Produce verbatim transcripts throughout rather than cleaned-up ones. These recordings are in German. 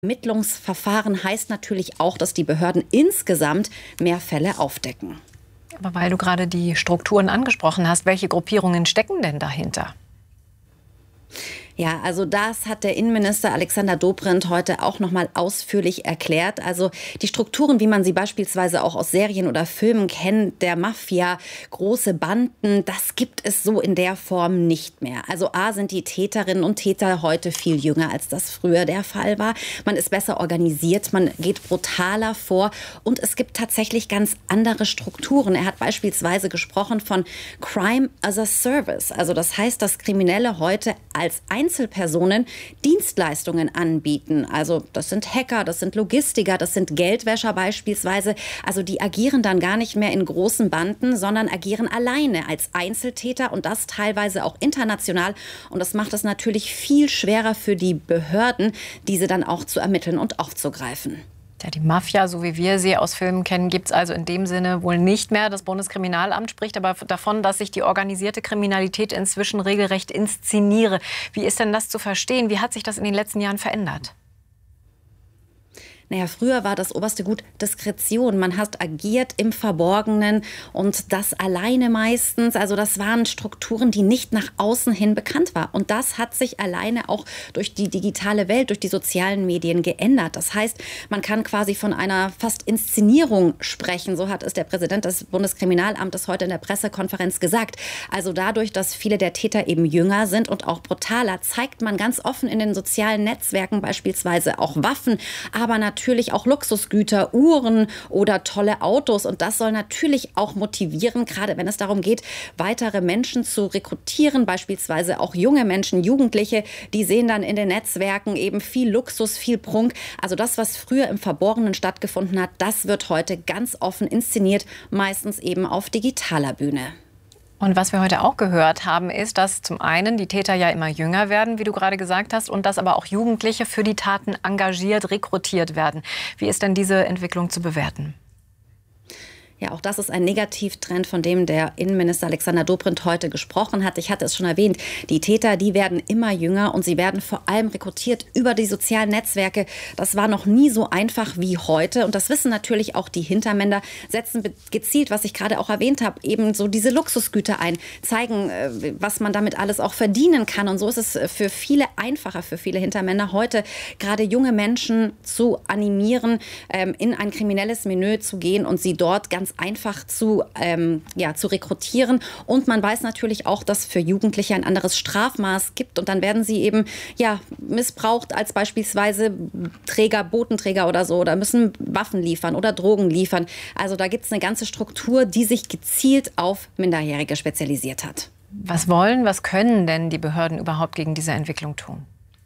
Ermittlungsverfahren heißt natürlich auch, dass die Behörden insgesamt mehr Fälle aufdecken. Aber weil du gerade die Strukturen angesprochen hast, welche Gruppierungen stecken denn dahinter? Ja, also das hat der Innenminister Alexander Dobrindt heute auch noch mal ausführlich erklärt. Also die Strukturen, wie man sie beispielsweise auch aus Serien oder Filmen kennt, der Mafia, große Banden, das gibt es so in der Form nicht mehr. Also A, sind die Täterinnen und Täter heute viel jünger, als das früher der Fall war. Man ist besser organisiert, man geht brutaler vor und es gibt tatsächlich ganz andere Strukturen. Er hat beispielsweise gesprochen von Crime as a Service. Also das heißt, dass Kriminelle heute als Einzelpersonen Dienstleistungen anbieten. Also das sind Hacker, das sind Logistiker, das sind Geldwäscher beispielsweise. Also die agieren dann gar nicht mehr in großen Banden, sondern agieren alleine als Einzeltäter und das teilweise auch international. Und das macht es natürlich viel schwerer für die Behörden, diese dann auch zu ermitteln und aufzugreifen. Ja, die Mafia, so wie wir sie aus Filmen kennen, gibt es also in dem Sinne wohl nicht mehr. Das Bundeskriminalamt spricht aber davon, dass sich die organisierte Kriminalität inzwischen regelrecht inszeniere. Wie ist denn das zu verstehen? Wie hat sich das in den letzten Jahren verändert? Naja, früher war das oberste Gut Diskretion. Man hat agiert im Verborgenen und das alleine meistens. Also das waren Strukturen, die nicht nach außen hin bekannt waren. Und das hat sich alleine auch durch die digitale Welt, durch die sozialen Medien geändert. Das heißt, man kann quasi von einer fast Inszenierung sprechen. So hat es der Präsident des Bundeskriminalamtes heute in der Pressekonferenz gesagt. Also dadurch, dass viele der Täter eben jünger sind und auch brutaler, zeigt man ganz offen in den sozialen Netzwerken beispielsweise auch Waffen, aber natürlich Natürlich auch Luxusgüter, Uhren oder tolle Autos. Und das soll natürlich auch motivieren, gerade wenn es darum geht, weitere Menschen zu rekrutieren, beispielsweise auch junge Menschen, Jugendliche. Die sehen dann in den Netzwerken eben viel Luxus, viel Prunk. Also das, was früher im Verborgenen stattgefunden hat, das wird heute ganz offen inszeniert, meistens eben auf digitaler Bühne. Und was wir heute auch gehört haben, ist, dass zum einen die Täter ja immer jünger werden, wie du gerade gesagt hast, und dass aber auch Jugendliche für die Taten engagiert, rekrutiert werden. Wie ist denn diese Entwicklung zu bewerten? Ja, auch das ist ein Negativtrend, von dem der Innenminister Alexander Dobrindt heute gesprochen hat. Ich hatte es schon erwähnt, die Täter, die werden immer jünger und sie werden vor allem rekrutiert über die sozialen Netzwerke. Das war noch nie so einfach wie heute und das wissen natürlich auch die Hintermänner, setzen gezielt, was ich gerade auch erwähnt habe, eben so diese Luxusgüter ein, zeigen, was man damit alles auch verdienen kann. Und so ist es für viele einfacher, für viele Hintermänner heute, gerade junge Menschen zu animieren, in ein kriminelles Milieu zu gehen und sie dort ganz einfach zu, ähm, ja, zu rekrutieren. Und man weiß natürlich auch, dass für Jugendliche ein anderes Strafmaß gibt. Und dann werden sie eben ja, missbraucht als beispielsweise Träger, Botenträger oder so. Oder müssen Waffen liefern oder Drogen liefern. Also da gibt es eine ganze Struktur, die sich gezielt auf Minderjährige spezialisiert hat. Was wollen, was können denn die Behörden überhaupt gegen diese Entwicklung tun?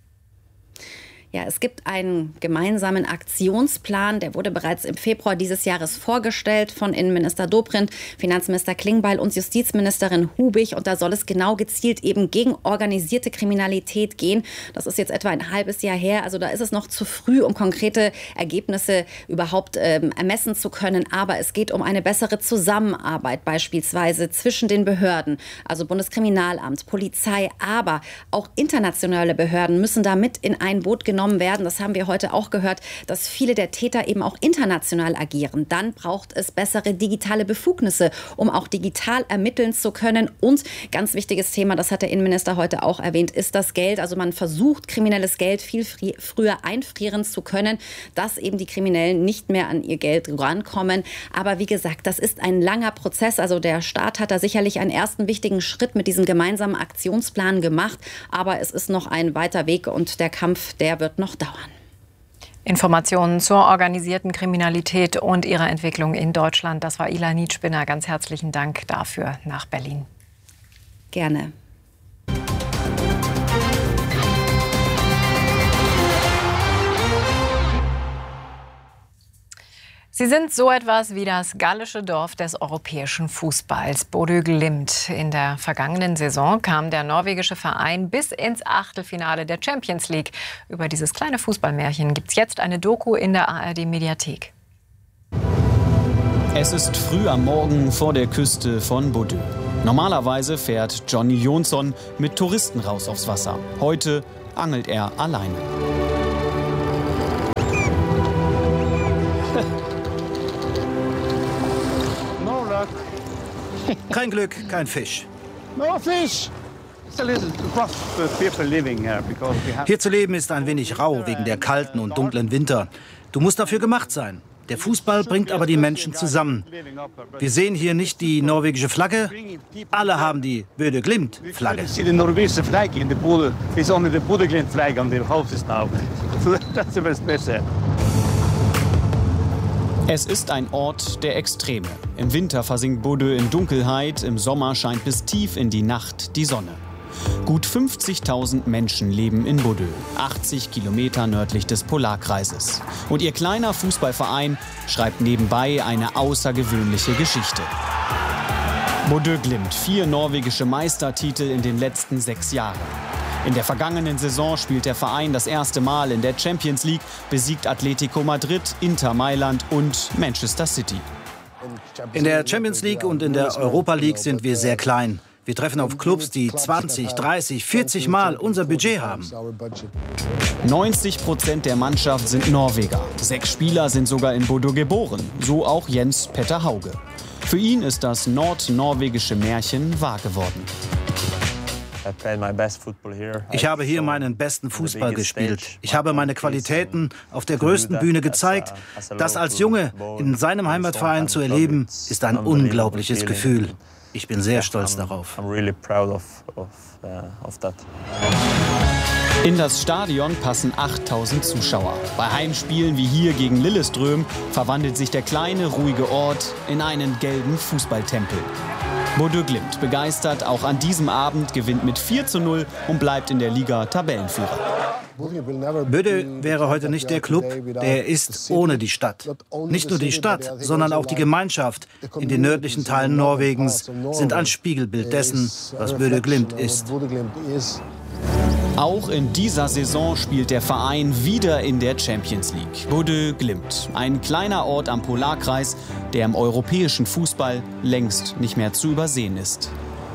Ja, es gibt einen gemeinsamen Aktionsplan, der wurde bereits im Februar dieses Jahres vorgestellt von Innenminister Dobrindt, Finanzminister Klingbeil und Justizministerin Hubig. Und da soll es genau gezielt eben gegen organisierte Kriminalität gehen. Das ist jetzt etwa ein halbes Jahr her. Also da ist es noch zu früh, um konkrete Ergebnisse überhaupt ähm, ermessen zu können. Aber es geht um eine bessere Zusammenarbeit beispielsweise zwischen den Behörden, also Bundeskriminalamt, Polizei, aber auch internationale Behörden müssen da mit in ein Boot genommen werden. Das haben wir heute auch gehört, dass viele der Täter eben auch international agieren. Dann braucht es bessere digitale Befugnisse, um auch digital ermitteln zu können. Und ganz wichtiges Thema, das hat der Innenminister heute auch erwähnt, ist das Geld. Also man versucht, kriminelles Geld viel früher einfrieren zu können, dass eben die Kriminellen nicht mehr an ihr Geld rankommen. Aber wie gesagt, das ist ein langer Prozess. Also der Staat hat da sicherlich einen ersten wichtigen Schritt mit diesem gemeinsamen Aktionsplan gemacht. Aber es ist noch ein weiter Weg und der Kampf, der wird noch dauern. Informationen zur organisierten Kriminalität und ihrer Entwicklung in Deutschland. Das war Ila Nietspinner. Ganz herzlichen Dank dafür nach Berlin. Gerne. Sie sind so etwas wie das gallische Dorf des europäischen Fußballs, Bodø Glimt. In der vergangenen Saison kam der norwegische Verein bis ins Achtelfinale der Champions League. Über dieses kleine Fußballmärchen gibt es jetzt eine Doku in der A R D-Mediathek. Es ist früh am Morgen vor der Küste von Bodø. Normalerweise fährt Johnny Jonsson mit Touristen raus aufs Wasser. Heute angelt er alleine. Kein Glück, kein Fisch. No fish. Hier zu leben ist ein wenig rau wegen der kalten und dunklen Winter. Du musst dafür gemacht sein. Der Fußball bringt aber die Menschen zusammen. Wir sehen hier nicht die norwegische Flagge. Alle haben die Bodø Glimt-Flagge. Es ist ein Ort der Extreme. Im Winter versinkt Bodø in Dunkelheit, im Sommer scheint bis tief in die Nacht die Sonne. Gut fünfzigtausend Menschen leben in Bodø, achtzig Kilometer nördlich des Polarkreises. Und ihr kleiner Fußballverein schreibt nebenbei eine außergewöhnliche Geschichte. Bodø Glimt, vier norwegische Meistertitel in den letzten sechs Jahren. In der vergangenen Saison spielt der Verein das erste Mal in der Champions League, besiegt Atletico Madrid, Inter Mailand und Manchester City. In der Champions League und in der Europa League sind wir sehr klein. Wir treffen auf Clubs, die zwanzig, dreißig, vierzig Mal unser Budget haben. neunzig Prozent der Mannschaft sind Norweger. Sechs Spieler sind sogar in Bodø geboren, so auch Jens Petter Hauge. Für ihn ist das nordnorwegische Märchen wahr geworden. Ich habe hier meinen besten Fußball gespielt. Ich habe meine Qualitäten auf der größten Bühne gezeigt. Das als Junge in seinem Heimatverein zu erleben, ist ein unglaubliches Gefühl. Ich bin sehr stolz darauf. In das Stadion passen achttausend Zuschauer. Bei Heimspielen wie hier gegen Lillestrøm verwandelt sich der kleine, ruhige Ort in einen gelben Fußballtempel. Bodø Glimt begeistert auch an diesem Abend, gewinnt mit vier zu null und bleibt in der Liga Tabellenführer. Bodø wäre heute nicht der Club, der er ist ohne die Stadt. Nicht nur die Stadt, sondern auch die Gemeinschaft in den nördlichen Teilen Norwegens sind ein Spiegelbild dessen, was Bodø Glimt ist. Auch in dieser Saison spielt der Verein wieder in der Champions League. Bodø Glimt, ein kleiner Ort am Polarkreis, der im europäischen Fußball längst nicht mehr zu übersehen ist.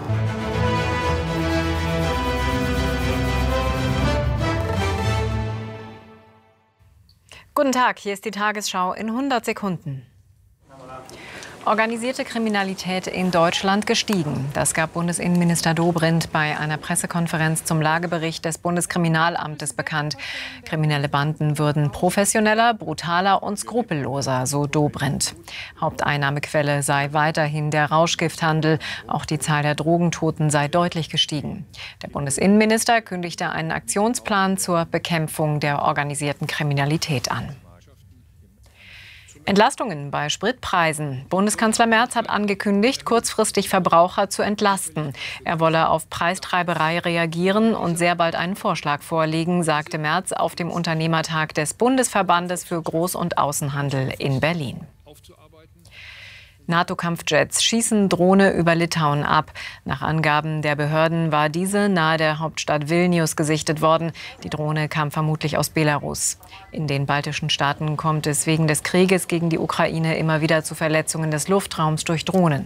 Guten Tag, hier ist die Tagesschau in hundert Sekunden. Organisierte Kriminalität in Deutschland gestiegen. Das gab Bundesinnenminister Dobrindt bei einer Pressekonferenz zum Lagebericht des Bundeskriminalamtes bekannt. Kriminelle Banden würden professioneller, brutaler und skrupelloser, so Dobrindt. Haupteinnahmequelle sei weiterhin der Rauschgifthandel. Auch die Zahl der Drogentoten sei deutlich gestiegen. Der Bundesinnenminister kündigte einen Aktionsplan zur Bekämpfung der organisierten Kriminalität an. Entlastungen bei Spritpreisen. Bundeskanzler Merz hat angekündigt, kurzfristig Verbraucher zu entlasten. Er wolle auf Preistreiberei reagieren und sehr bald einen Vorschlag vorlegen, sagte Merz auf dem Unternehmertag des Bundesverbandes für Groß- und Außenhandel in Berlin. NATO-Kampfjets schießen Drohne über Litauen ab. Nach Angaben der Behörden war diese nahe der Hauptstadt Vilnius gesichtet worden. Die Drohne kam vermutlich aus Belarus. In den baltischen Staaten kommt es wegen des Krieges gegen die Ukraine immer wieder zu Verletzungen des Luftraums durch Drohnen.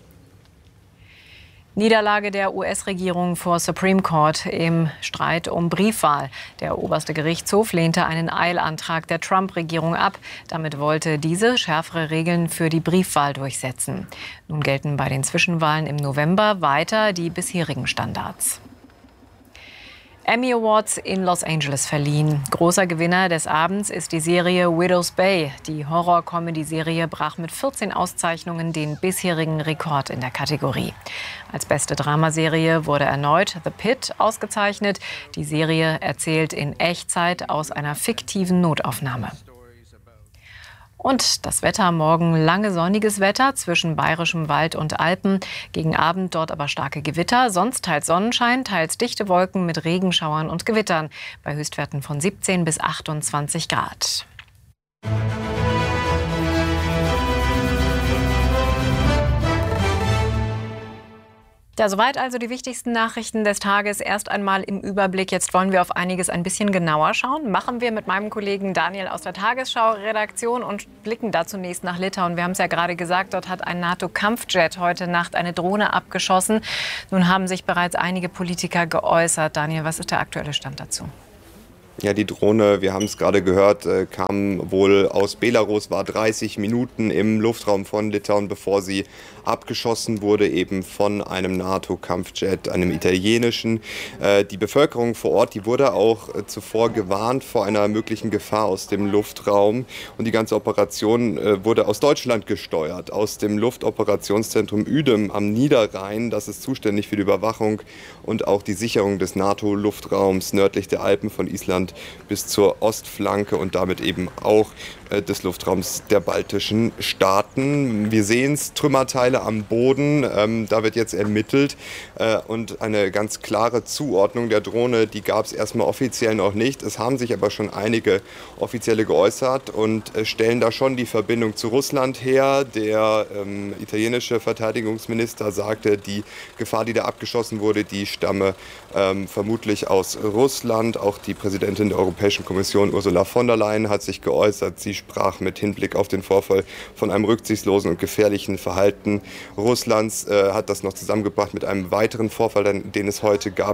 Niederlage der U S-Regierung vor Supreme Court im Streit um Briefwahl. Der oberste Gerichtshof lehnte einen Eilantrag der Trump-Regierung ab. Damit wollte diese schärfere Regeln für die Briefwahl durchsetzen. Nun gelten bei den Zwischenwahlen im November weiter die bisherigen Standards. Emmy Awards in Los Angeles verliehen. Großer Gewinner des Abends ist die Serie Widow's Bay. Die Horror-Comedy-Serie brach mit vierzehn Auszeichnungen den bisherigen Rekord in der Kategorie. Als beste Dramaserie wurde erneut The Pitt ausgezeichnet. Die Serie erzählt in Echtzeit aus einer fiktiven Notaufnahme. Und das Wetter morgen: lange sonniges Wetter zwischen bayerischem Wald und Alpen. Gegen Abend dort aber starke Gewitter. Sonst teils Sonnenschein, teils dichte Wolken mit Regenschauern und Gewittern. Bei Höchstwerten von siebzehn bis achtundzwanzig Grad. Ja, soweit also die wichtigsten Nachrichten des Tages. Erst einmal im Überblick. Jetzt wollen wir auf einiges ein bisschen genauer schauen. Machen wir mit meinem Kollegen Daniel aus der Tagesschau-Redaktion und blicken da zunächst nach Litauen. Wir haben es ja gerade gesagt, dort hat ein NATO-Kampfjet heute Nacht eine Drohne abgeschossen. Nun haben sich bereits einige Politiker geäußert. Daniel, was ist der aktuelle Stand dazu? Ja, die Drohne, wir haben es gerade gehört, kam wohl aus Belarus, war dreißig Minuten im Luftraum von Litauen, bevor sie abgeschossen wurde, eben von einem NATO-Kampfjet, einem italienischen. Die Bevölkerung vor Ort, die wurde auch zuvor gewarnt vor einer möglichen Gefahr aus dem Luftraum. Und die ganze Operation wurde aus Deutschland gesteuert, aus dem Luftoperationszentrum Uedem am Niederrhein. Das ist zuständig für die Überwachung und auch die Sicherung des NATO-Luftraums nördlich der Alpen von Island bis zur Ostflanke und damit eben auch äh, des Luftraums der baltischen Staaten. Wir sehen es, Trümmerteile am Boden, ähm, da wird jetzt ermittelt äh, und eine ganz klare Zuordnung der Drohne, die gab es erstmal offiziell noch nicht. Es haben sich aber schon einige Offizielle geäußert und äh, stellen da schon die Verbindung zu Russland her. Der ähm, italienische Verteidigungsminister sagte, die Gefahr, die da abgeschossen wurde, die stamme ähm, vermutlich aus Russland. Auch die Präsidentin der Europäischen Kommission, Ursula von der Leyen, hat sich geäußert. Sie sprach mit Hinblick auf den Vorfall von einem rücksichtslosen und gefährlichen Verhalten Russlands, äh, hat das noch zusammengebracht mit einem weiteren Vorfall, den, den es heute gab.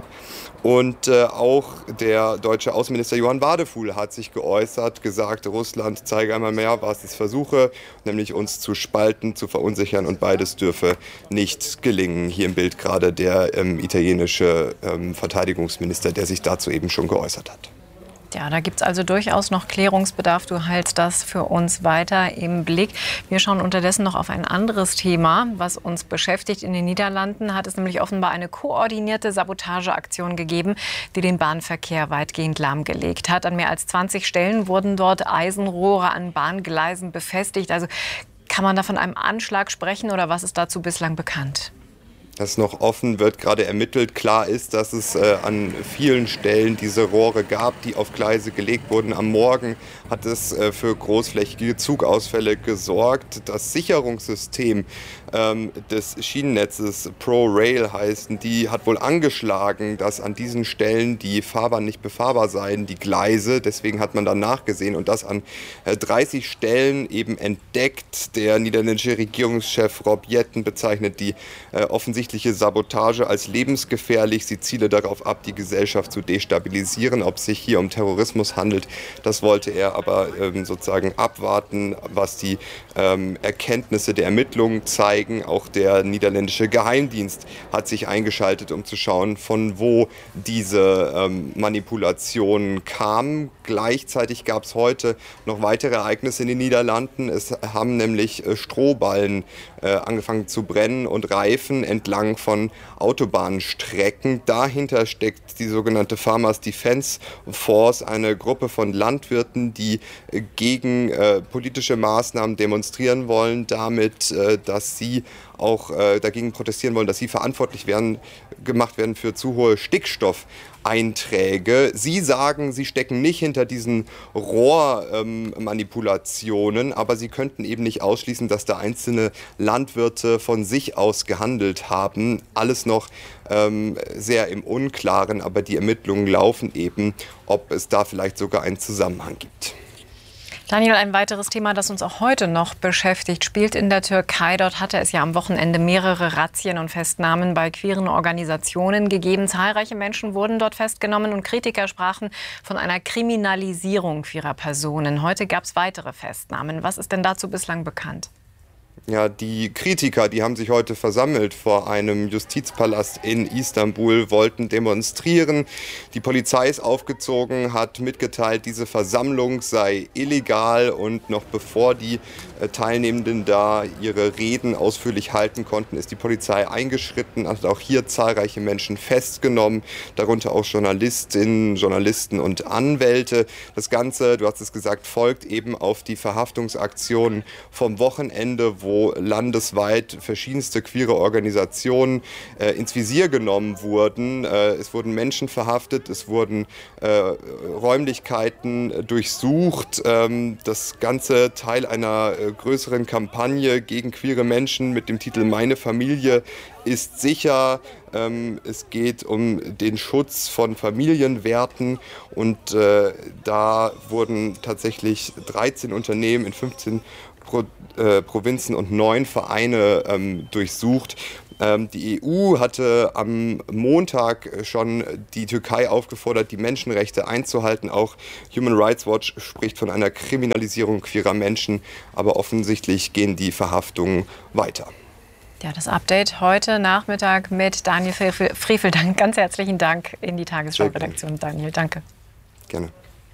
Und äh, auch der deutsche Außenminister Johann Wadefuhl hat sich geäußert, gesagt, Russland zeige einmal mehr, was es versuche, nämlich uns zu spalten, zu verunsichern, und beides dürfe nicht gelingen. Hier im Bild gerade der ähm, italienische ähm, Verteidigungsminister, der sich dazu eben schon geäußert hat. Ja, da gibt es also durchaus noch Klärungsbedarf. Du hältst das für uns weiter im Blick. Wir schauen unterdessen noch auf ein anderes Thema, was uns beschäftigt. In den Niederlanden hat es nämlich offenbar eine koordinierte Sabotageaktion gegeben, die den Bahnverkehr weitgehend lahmgelegt hat. An mehr als zwanzig Stellen wurden dort Eisenrohre an Bahngleisen befestigt. Also kann man da von einem Anschlag sprechen oder was ist dazu bislang bekannt? Das ist noch offen, wird gerade ermittelt. Klar ist, dass es äh, an vielen Stellen diese Rohre gab, die auf Gleise gelegt wurden. Am Morgen hat es äh, für großflächige Zugausfälle gesorgt. Das Sicherungssystem ähm, des Schienennetzes ProRail heißen, die hat wohl angeschlagen, dass an diesen Stellen die Fahrbahn nicht befahrbar seien, die Gleise. Deswegen hat man dann nachgesehen und das an äh, dreißig Stellen eben entdeckt. Der niederländische Regierungschef Rob Jetten bezeichnet die äh, offensichtlich Sabotage als lebensgefährlich. Sie ziele darauf ab, die Gesellschaft zu destabilisieren. Ob es sich hier um Terrorismus handelt, das wollte er aber ähm, sozusagen abwarten, was die ähm, Erkenntnisse der Ermittlungen zeigen. Auch der niederländische Geheimdienst hat sich eingeschaltet, um zu schauen, von wo diese ähm, Manipulationen kamen. Gleichzeitig gab es heute noch weitere Ereignisse in den Niederlanden. Es haben nämlich äh, Strohballen äh, angefangen zu brennen und Reifen entlang von Autobahnstrecken. Dahinter steckt die sogenannte Farmers Defence Force, eine Gruppe von Landwirten, die gegen äh, politische Maßnahmen demonstrieren wollen, damit, äh, dass sie auch äh, dagegen protestieren wollen, dass sie verantwortlich werden, gemacht werden für zu hohe Stickstoffeinträge. Sie sagen, sie stecken nicht hinter diesen Rohrmanipulationen, ähm, aber sie könnten eben nicht ausschließen, dass da einzelne Landwirte von sich aus gehandelt haben. Alles noch ähm, sehr im Unklaren, aber die Ermittlungen laufen eben, ob es da vielleicht sogar einen Zusammenhang gibt. Daniel, ein weiteres Thema, das uns auch heute noch beschäftigt, spielt in der Türkei. Dort hatte es ja am Wochenende mehrere Razzien und Festnahmen bei queeren Organisationen gegeben. Zahlreiche Menschen wurden dort festgenommen und Kritiker sprachen von einer Kriminalisierung queerer Personen. Heute gab es weitere Festnahmen. Was ist denn dazu bislang bekannt? Ja, die Kritiker, die haben sich heute versammelt vor einem Justizpalast in Istanbul, wollten demonstrieren. Die Polizei ist aufgezogen, hat mitgeteilt, diese Versammlung sei illegal, und noch bevor die Teilnehmenden da ihre Reden ausführlich halten konnten, ist die Polizei eingeschritten, hat auch hier zahlreiche Menschen festgenommen, darunter auch Journalistinnen, Journalisten und Anwälte. Das Ganze, du hast es gesagt, folgt eben auf die Verhaftungsaktionen vom Wochenende, wo landesweit verschiedenste queere Organisationen äh, ins Visier genommen wurden. Äh, es wurden Menschen verhaftet, es wurden äh, Räumlichkeiten durchsucht. Ähm, das Ganze Teil einer äh, größeren Kampagne gegen queere Menschen mit dem Titel Meine Familie ist sicher. Ähm, es geht um den Schutz von Familienwerten und äh, da wurden tatsächlich dreizehn Unternehmen in fünfzehn Pro, äh, Provinzen und neun Vereine ähm, durchsucht. Ähm, die E U hatte am Montag schon die Türkei aufgefordert, die Menschenrechte einzuhalten. Auch Human Rights Watch spricht von einer Kriminalisierung queerer Menschen, aber offensichtlich gehen die Verhaftungen weiter. Ja, das Update heute Nachmittag mit Daniel Frevel. Ganz herzlichen Dank in die Tagesschau-Redaktion, Daniel. Danke. Gerne.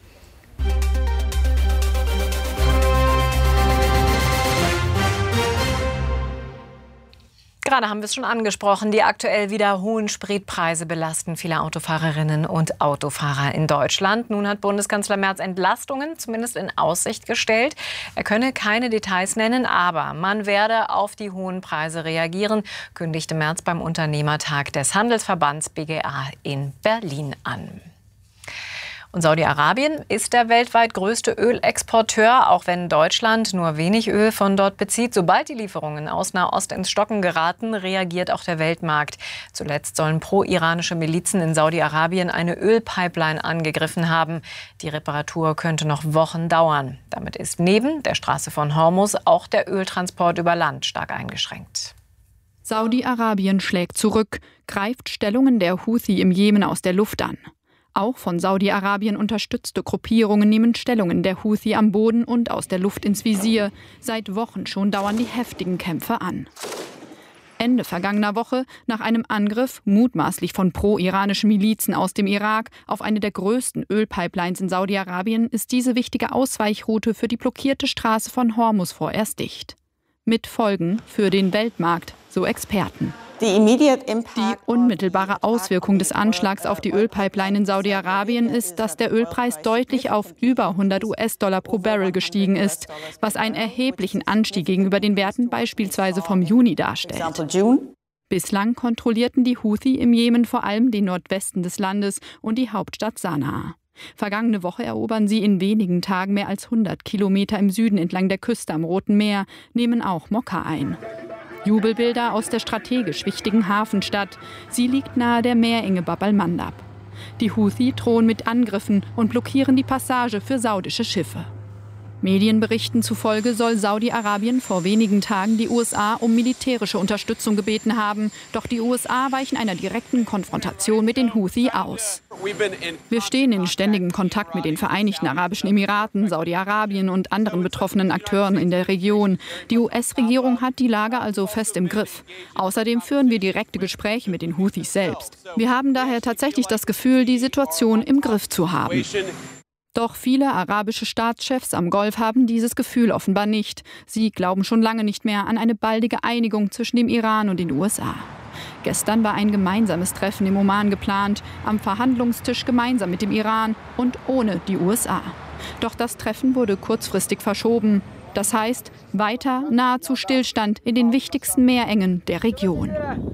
Gerade haben wir es schon angesprochen, die aktuell wieder hohen Spritpreise belasten viele Autofahrerinnen und Autofahrer in Deutschland. Nun hat Bundeskanzler Merz Entlastungen zumindest in Aussicht gestellt. Er könne keine Details nennen, aber man werde auf die hohen Preise reagieren, kündigte Merz beim Unternehmertag des Handelsverbands B G A in Berlin an. Und Saudi-Arabien ist der weltweit größte Ölexporteur, auch wenn Deutschland nur wenig Öl von dort bezieht. Sobald die Lieferungen aus Nahost ins Stocken geraten, reagiert auch der Weltmarkt. Zuletzt sollen pro-iranische Milizen in Saudi-Arabien eine Ölpipeline angegriffen haben. Die Reparatur könnte noch Wochen dauern. Damit ist neben der Straße von Hormuz auch der Öltransport über Land stark eingeschränkt. Saudi-Arabien schlägt zurück, greift Stellungen der Houthi im Jemen aus der Luft an. Auch von Saudi-Arabien unterstützte Gruppierungen nehmen Stellungen der Houthi am Boden und aus der Luft ins Visier. Seit Wochen schon dauern die heftigen Kämpfe an. Ende vergangener Woche, nach einem Angriff, mutmaßlich von pro-iranischen Milizen aus dem Irak, auf eine der größten Ölpipelines in Saudi-Arabien, ist diese wichtige Ausweichroute für die blockierte Straße von Hormuz vorerst dicht. Mit Folgen für den Weltmarkt, so Experten. Die unmittelbare Auswirkung des Anschlags auf die Ölpipeline in Saudi-Arabien ist, dass der Ölpreis deutlich auf über hundert US-Dollar pro Barrel gestiegen ist, was einen erheblichen Anstieg gegenüber den Werten beispielsweise vom Juni darstellt. Bislang kontrollierten die Houthi im Jemen vor allem den Nordwesten des Landes und die Hauptstadt Sanaa. Vergangene Woche erobern sie in wenigen Tagen mehr als hundert Kilometer im Süden entlang der Küste am Roten Meer, nehmen auch Mokka ein. Jubelbilder aus der strategisch wichtigen Hafenstadt. Sie liegt nahe der Meerenge Bab al-Mandab. Die Houthi drohen mit Angriffen und blockieren die Passage für saudische Schiffe. Medienberichten zufolge soll Saudi-Arabien vor wenigen Tagen die U S A um militärische Unterstützung gebeten haben. Doch die U S A weichen einer direkten Konfrontation mit den Houthi aus. Wir stehen in ständigem Kontakt mit den Vereinigten Arabischen Emiraten, Saudi-Arabien und anderen betroffenen Akteuren in der Region. Die U S-Regierung hat die Lage also fest im Griff. Außerdem führen wir direkte Gespräche mit den Houthis selbst. Wir haben daher tatsächlich das Gefühl, die Situation im Griff zu haben. Doch viele arabische Staatschefs am Golf haben dieses Gefühl offenbar nicht. Sie glauben schon lange nicht mehr an eine baldige Einigung zwischen dem Iran und den U S A. Gestern war ein gemeinsames Treffen im Oman geplant, am Verhandlungstisch gemeinsam mit dem Iran und ohne die U S A. Doch das Treffen wurde kurzfristig verschoben. Das heißt, weiter nahezu Stillstand in den wichtigsten Meerengen der Region.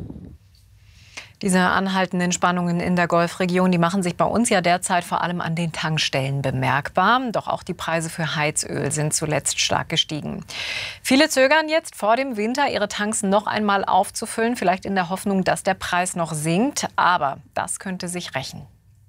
Diese anhaltenden Spannungen in der Golfregion, die machen sich bei uns ja derzeit vor allem an den Tankstellen bemerkbar. Doch auch die Preise für Heizöl sind zuletzt stark gestiegen. Viele zögern jetzt vor dem Winter, ihre Tanks noch einmal aufzufüllen, vielleicht in der Hoffnung, dass der Preis noch sinkt. Aber das könnte sich rächen.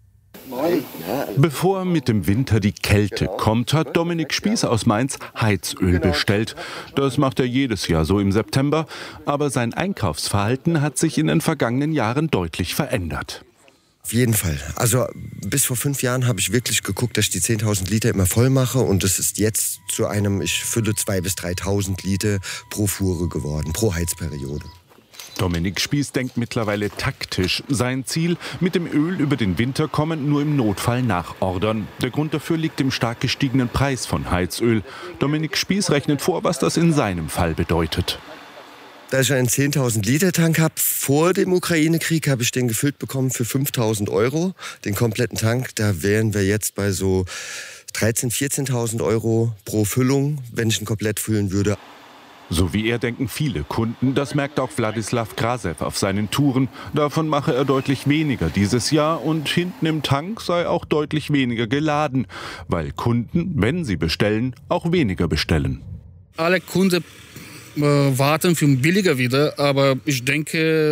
Bevor mit dem Winter die Kälte kommt, hat Dominik Spieß aus Mainz Heizöl bestellt. Das macht er jedes Jahr so im September. Aber sein Einkaufsverhalten hat sich in den vergangenen Jahren deutlich verändert. Auf jeden Fall. Also bis vor fünf Jahren habe ich wirklich geguckt, dass ich die zehntausend Liter immer voll mache. Und das ist jetzt zu einem, ich fülle zweitausend bis dreitausend Liter pro Fuhre geworden, pro Heizperiode. Dominik Spieß denkt mittlerweile taktisch. Sein Ziel, mit dem Öl über den Winter kommen, nur im Notfall nachordern. Der Grund dafür liegt im stark gestiegenen Preis von Heizöl. Dominik Spieß rechnet vor, was das in seinem Fall bedeutet. Da ich einen zehntausend Liter Tank habe, vor dem Ukraine-Krieg habe ich den gefüllt bekommen für fünftausend Euro. Den kompletten Tank, da wären wir jetzt bei so dreizehntausend, vierzehntausend Euro pro Füllung, wenn ich ihn komplett füllen würde. So wie er denken viele Kunden, das merkt auch Wladislav Krasew auf seinen Touren. Davon mache er deutlich weniger dieses Jahr und hinten im Tank sei auch deutlich weniger geladen, weil Kunden, wenn sie bestellen, auch weniger bestellen. Alle Kunden äh, warten für billiger wieder, aber ich denke,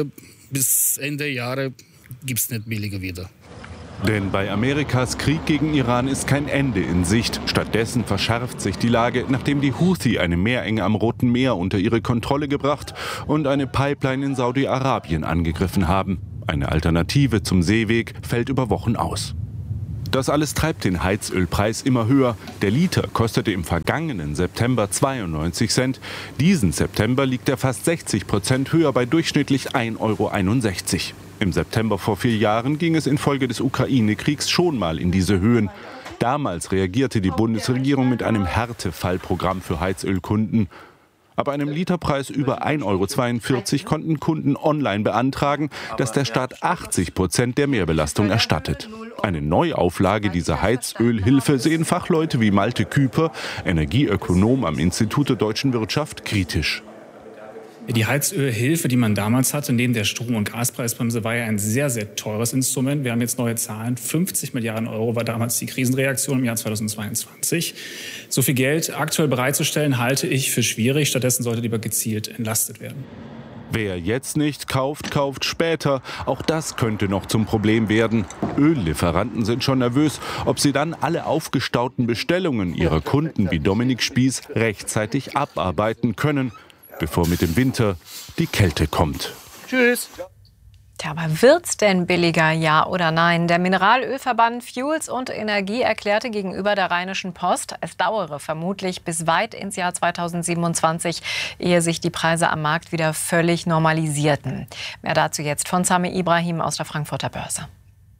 bis Ende Jahre gibt es nicht billiger wieder. Denn bei Amerikas Krieg gegen Iran ist kein Ende in Sicht. Stattdessen verschärft sich die Lage, nachdem die Houthi eine Meerenge am Roten Meer unter ihre Kontrolle gebracht und eine Pipeline in Saudi-Arabien angegriffen haben. Eine Alternative zum Seeweg fällt über Wochen aus. Das alles treibt den Heizölpreis immer höher. Der Liter kostete im vergangenen September zweiundneunzig Cent. Diesen September liegt er fast sechzig Prozent höher bei durchschnittlich ein Euro einundsechzig. Im September vor vier Jahren ging es infolge des Ukraine-Kriegs schon mal in diese Höhen. Damals reagierte die Bundesregierung mit einem Härtefallprogramm für Heizölkunden. Ab einem Literpreis über ein Euro zweiundvierzig konnten Kunden online beantragen, dass der Staat achtzig Prozent der Mehrbelastung erstattet. Eine Neuauflage dieser Heizölhilfe sehen Fachleute wie Malte Küper, Energieökonom am Institut der Deutschen Wirtschaft, kritisch. Die Heizölhilfe, die man damals hatte, neben der Strom- und Gaspreisbremse, war ja ein sehr, sehr teures Instrument. Wir haben jetzt neue Zahlen. fünfzig Milliarden Euro war damals die Krisenreaktion im Jahr zweitausendzweiundzwanzig. So viel Geld aktuell bereitzustellen, halte ich für schwierig. Stattdessen sollte lieber gezielt entlastet werden. Wer jetzt nicht kauft, kauft später. Auch das könnte noch zum Problem werden. Öllieferanten sind schon nervös, ob sie dann alle aufgestauten Bestellungen ihrer Kunden wie Dominik Spieß rechtzeitig abarbeiten können, bevor mit dem Winter die Kälte kommt. Tschüss. Tja, aber wird's denn billiger, ja oder nein? Der Mineralölverband Fuels und Energie erklärte gegenüber der Rheinischen Post, es dauere vermutlich bis weit ins Jahr zweitausendsiebenundzwanzig, ehe sich die Preise am Markt wieder völlig normalisierten. Mehr dazu jetzt von Sami Ibrahim aus der Frankfurter Börse.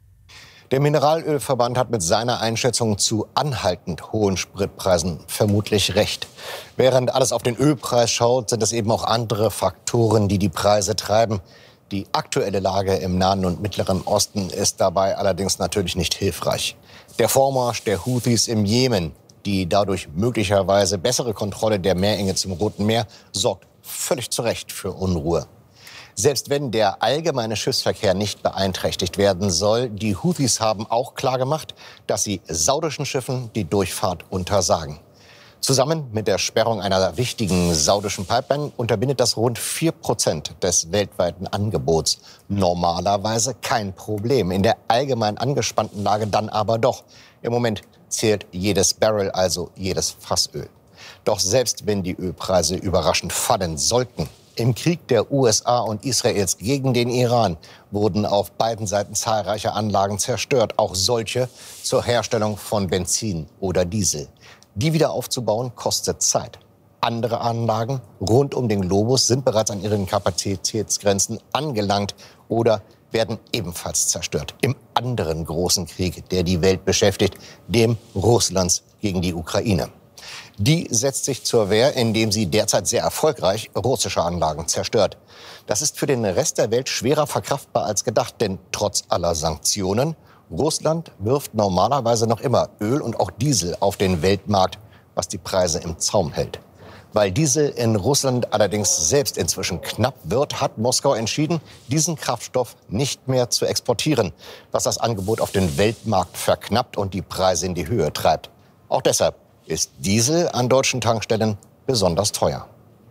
Der Mineralölverband hat mit seiner Einschätzung zu anhaltend hohen Spritpreisen vermutlich recht. Während alles auf den Ölpreis schaut, sind es eben auch andere Faktoren, die die Preise treiben. Die aktuelle Lage im Nahen und Mittleren Osten ist dabei allerdings natürlich nicht hilfreich. Der Vormarsch der Houthis im Jemen, die dadurch möglicherweise bessere Kontrolle der Meerenge zum Roten Meer, sorgt völlig zu Recht für Unruhe. Selbst wenn der allgemeine Schiffsverkehr nicht beeinträchtigt werden soll, die Houthis haben auch klargemacht, dass sie saudischen Schiffen die Durchfahrt untersagen. Zusammen mit der Sperrung einer wichtigen saudischen Pipeline unterbindet das rund vier Prozent des weltweiten Angebots. Normalerweise kein Problem. In der allgemein angespannten Lage dann aber doch. Im Moment zählt jedes Barrel, also jedes Fassöl. Doch selbst wenn die Ölpreise überraschend fallen sollten, im Krieg der U S A und Israels gegen den Iran wurden auf beiden Seiten zahlreiche Anlagen zerstört, auch solche zur Herstellung von Benzin oder Diesel. Die wieder aufzubauen kostet Zeit. Andere Anlagen rund um den Globus sind bereits an ihren Kapazitätsgrenzen angelangt oder werden ebenfalls zerstört. Im anderen großen Krieg, der die Welt beschäftigt, dem Russlands gegen die Ukraine. Die setzt sich zur Wehr, indem sie derzeit sehr erfolgreich russische Anlagen zerstört. Das ist für den Rest der Welt schwerer verkraftbar als gedacht, denn trotz aller Sanktionen, Russland wirft normalerweise noch immer Öl und auch Diesel auf den Weltmarkt, was die Preise im Zaum hält. Weil Diesel in Russland allerdings selbst inzwischen knapp wird, hat Moskau entschieden, diesen Kraftstoff nicht mehr zu exportieren, was das Angebot auf den Weltmarkt verknappt und die Preise in die Höhe treibt. Auch deshalb ist Diesel an deutschen Tankstellen besonders teuer.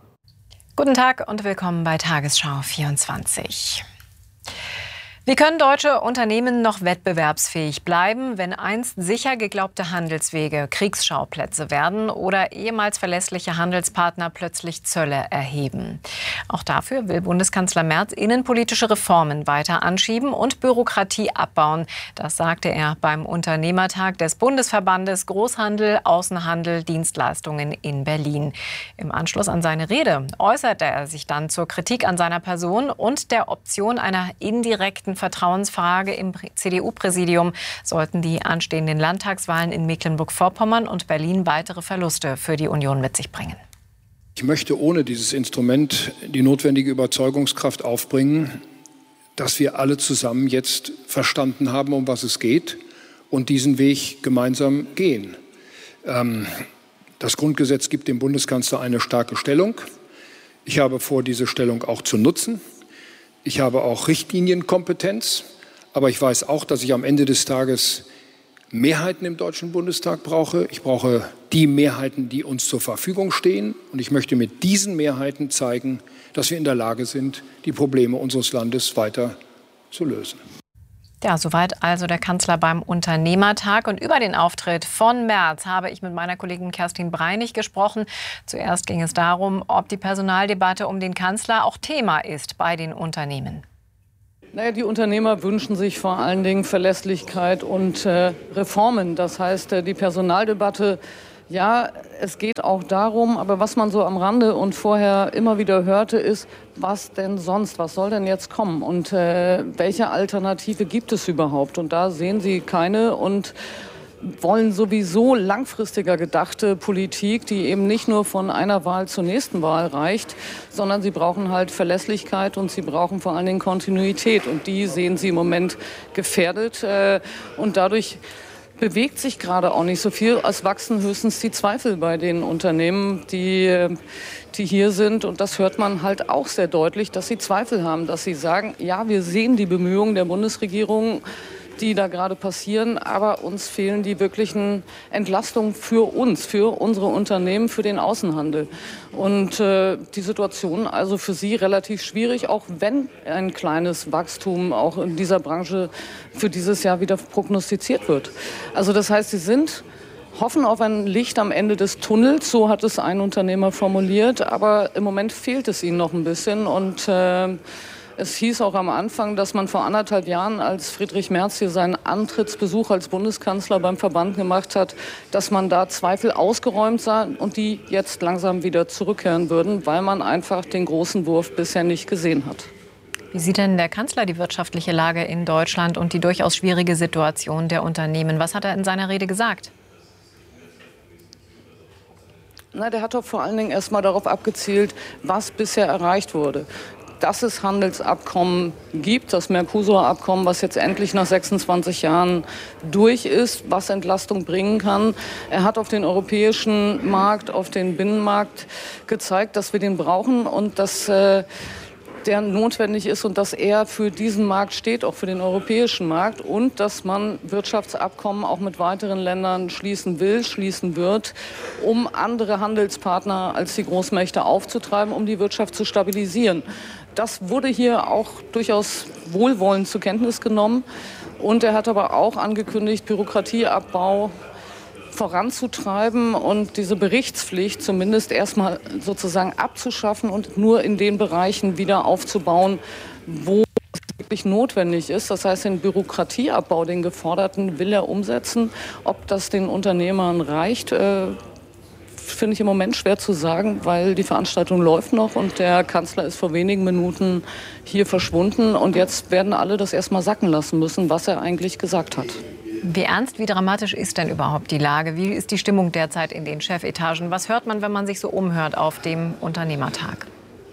Guten Tag und willkommen bei Tagesschau vierundzwanzig. Wie können deutsche Unternehmen noch wettbewerbsfähig bleiben, wenn einst sicher geglaubte Handelswege Kriegsschauplätze werden oder ehemals verlässliche Handelspartner plötzlich Zölle erheben? Auch dafür will Bundeskanzler Merz innenpolitische Reformen weiter anschieben und Bürokratie abbauen. Das sagte er beim Unternehmertag des Bundesverbandes Großhandel, Außenhandel, Dienstleistungen in Berlin. Im Anschluss an seine Rede äußerte er sich dann zur Kritik an seiner Person und der Option einer indirekten Vertrauensfrage im C D U-Präsidium. Sollten die anstehenden Landtagswahlen in Mecklenburg-Vorpommern und Berlin weitere Verluste für die Union mit sich bringen. Ich möchte ohne dieses Instrument die notwendige Überzeugungskraft aufbringen, dass wir alle zusammen jetzt verstanden haben, um was es geht und diesen Weg gemeinsam gehen. Ähm, das Grundgesetz gibt dem Bundeskanzler eine starke Stellung. Ich habe vor, diese Stellung auch zu nutzen. Ich habe auch Richtlinienkompetenz, aber ich weiß auch, dass ich am Ende des Tages Mehrheiten im Deutschen Bundestag brauche. Ich brauche die Mehrheiten, die uns zur Verfügung stehen. Und ich möchte mit diesen Mehrheiten zeigen, dass wir in der Lage sind, die Probleme unseres Landes weiter zu lösen. Ja, soweit also der Kanzler beim Unternehmertag. Und über den Auftritt von Merz habe ich mit meiner Kollegin Kerstin Breinig gesprochen. Zuerst ging es darum, ob die Personaldebatte um den Kanzler auch Thema ist bei den Unternehmen. Naja, die Unternehmer wünschen sich vor allen Dingen Verlässlichkeit und äh, Reformen. Das heißt, äh, die Personaldebatte, ja, es geht auch darum, aber was man so am Rande und vorher immer wieder hörte, ist, was denn sonst, was soll denn jetzt kommen und äh, welche Alternative gibt es überhaupt? Und da sehen sie keine und wollen sowieso langfristiger gedachte Politik, die eben nicht nur von einer Wahl zur nächsten Wahl reicht, sondern sie brauchen halt Verlässlichkeit und sie brauchen vor allen Dingen Kontinuität. Und die sehen sie im Moment gefährdet. Und dadurch bewegt sich gerade auch nicht so viel. Es wachsen höchstens die Zweifel bei den Unternehmen, die, die hier sind. Und das hört man halt auch sehr deutlich, dass sie Zweifel haben, dass sie sagen, ja, wir sehen die Bemühungen der Bundesregierung, die da gerade passieren, aber uns fehlen die wirklichen Entlastungen für uns, für unsere Unternehmen, für den Außenhandel. Und äh, die Situation also für sie relativ schwierig, auch wenn ein kleines Wachstum auch in dieser Branche für dieses Jahr wieder prognostiziert wird. Also das heißt, sie sind hoffen auf ein Licht am Ende des Tunnels, so hat es ein Unternehmer formuliert, aber im Moment fehlt es ihnen noch ein bisschen und äh, es hieß auch am Anfang, dass man vor anderthalb Jahren, als Friedrich Merz hier seinen Antrittsbesuch als Bundeskanzler beim Verband gemacht hat, dass man da Zweifel ausgeräumt sah und die jetzt langsam wieder zurückkehren würden, weil man einfach den großen Wurf bisher nicht gesehen hat. Wie sieht denn der Kanzler die wirtschaftliche Lage in Deutschland und die durchaus schwierige Situation der Unternehmen? Was hat er in seiner Rede gesagt? Na, der hat doch vor allen Dingen erst mal darauf abgezielt, was bisher erreicht wurde. Dass es Handelsabkommen gibt, das Mercosur-Abkommen, was jetzt endlich nach sechsundzwanzig Jahren durch ist, was Entlastung bringen kann. Er hat auf den europäischen Markt, auf den Binnenmarkt gezeigt, dass wir den brauchen und dass äh, der notwendig ist und dass er für diesen Markt steht, auch für den europäischen Markt und dass man Wirtschaftsabkommen auch mit weiteren Ländern schließen will, schließen wird, um andere Handelspartner als die Großmächte aufzutreiben, um die Wirtschaft zu stabilisieren. Das wurde hier auch durchaus wohlwollend zur Kenntnis genommen. Und er hat aber auch angekündigt, Bürokratieabbau voranzutreiben und diese Berichtspflicht zumindest erstmal sozusagen abzuschaffen und nur in den Bereichen wieder aufzubauen, wo es wirklich notwendig ist. Das heißt, den Bürokratieabbau, den geforderten, will er umsetzen. Ob das den Unternehmern reicht, äh, finde ich im Moment schwer zu sagen, weil die Veranstaltung läuft noch und der Kanzler ist vor wenigen Minuten hier verschwunden. Und jetzt werden alle das erstmal sacken lassen müssen, was er eigentlich gesagt hat. Wie ernst, wie dramatisch ist denn überhaupt die Lage? Wie ist die Stimmung derzeit in den Chefetagen? Was hört man, wenn man sich so umhört auf dem Unternehmertag?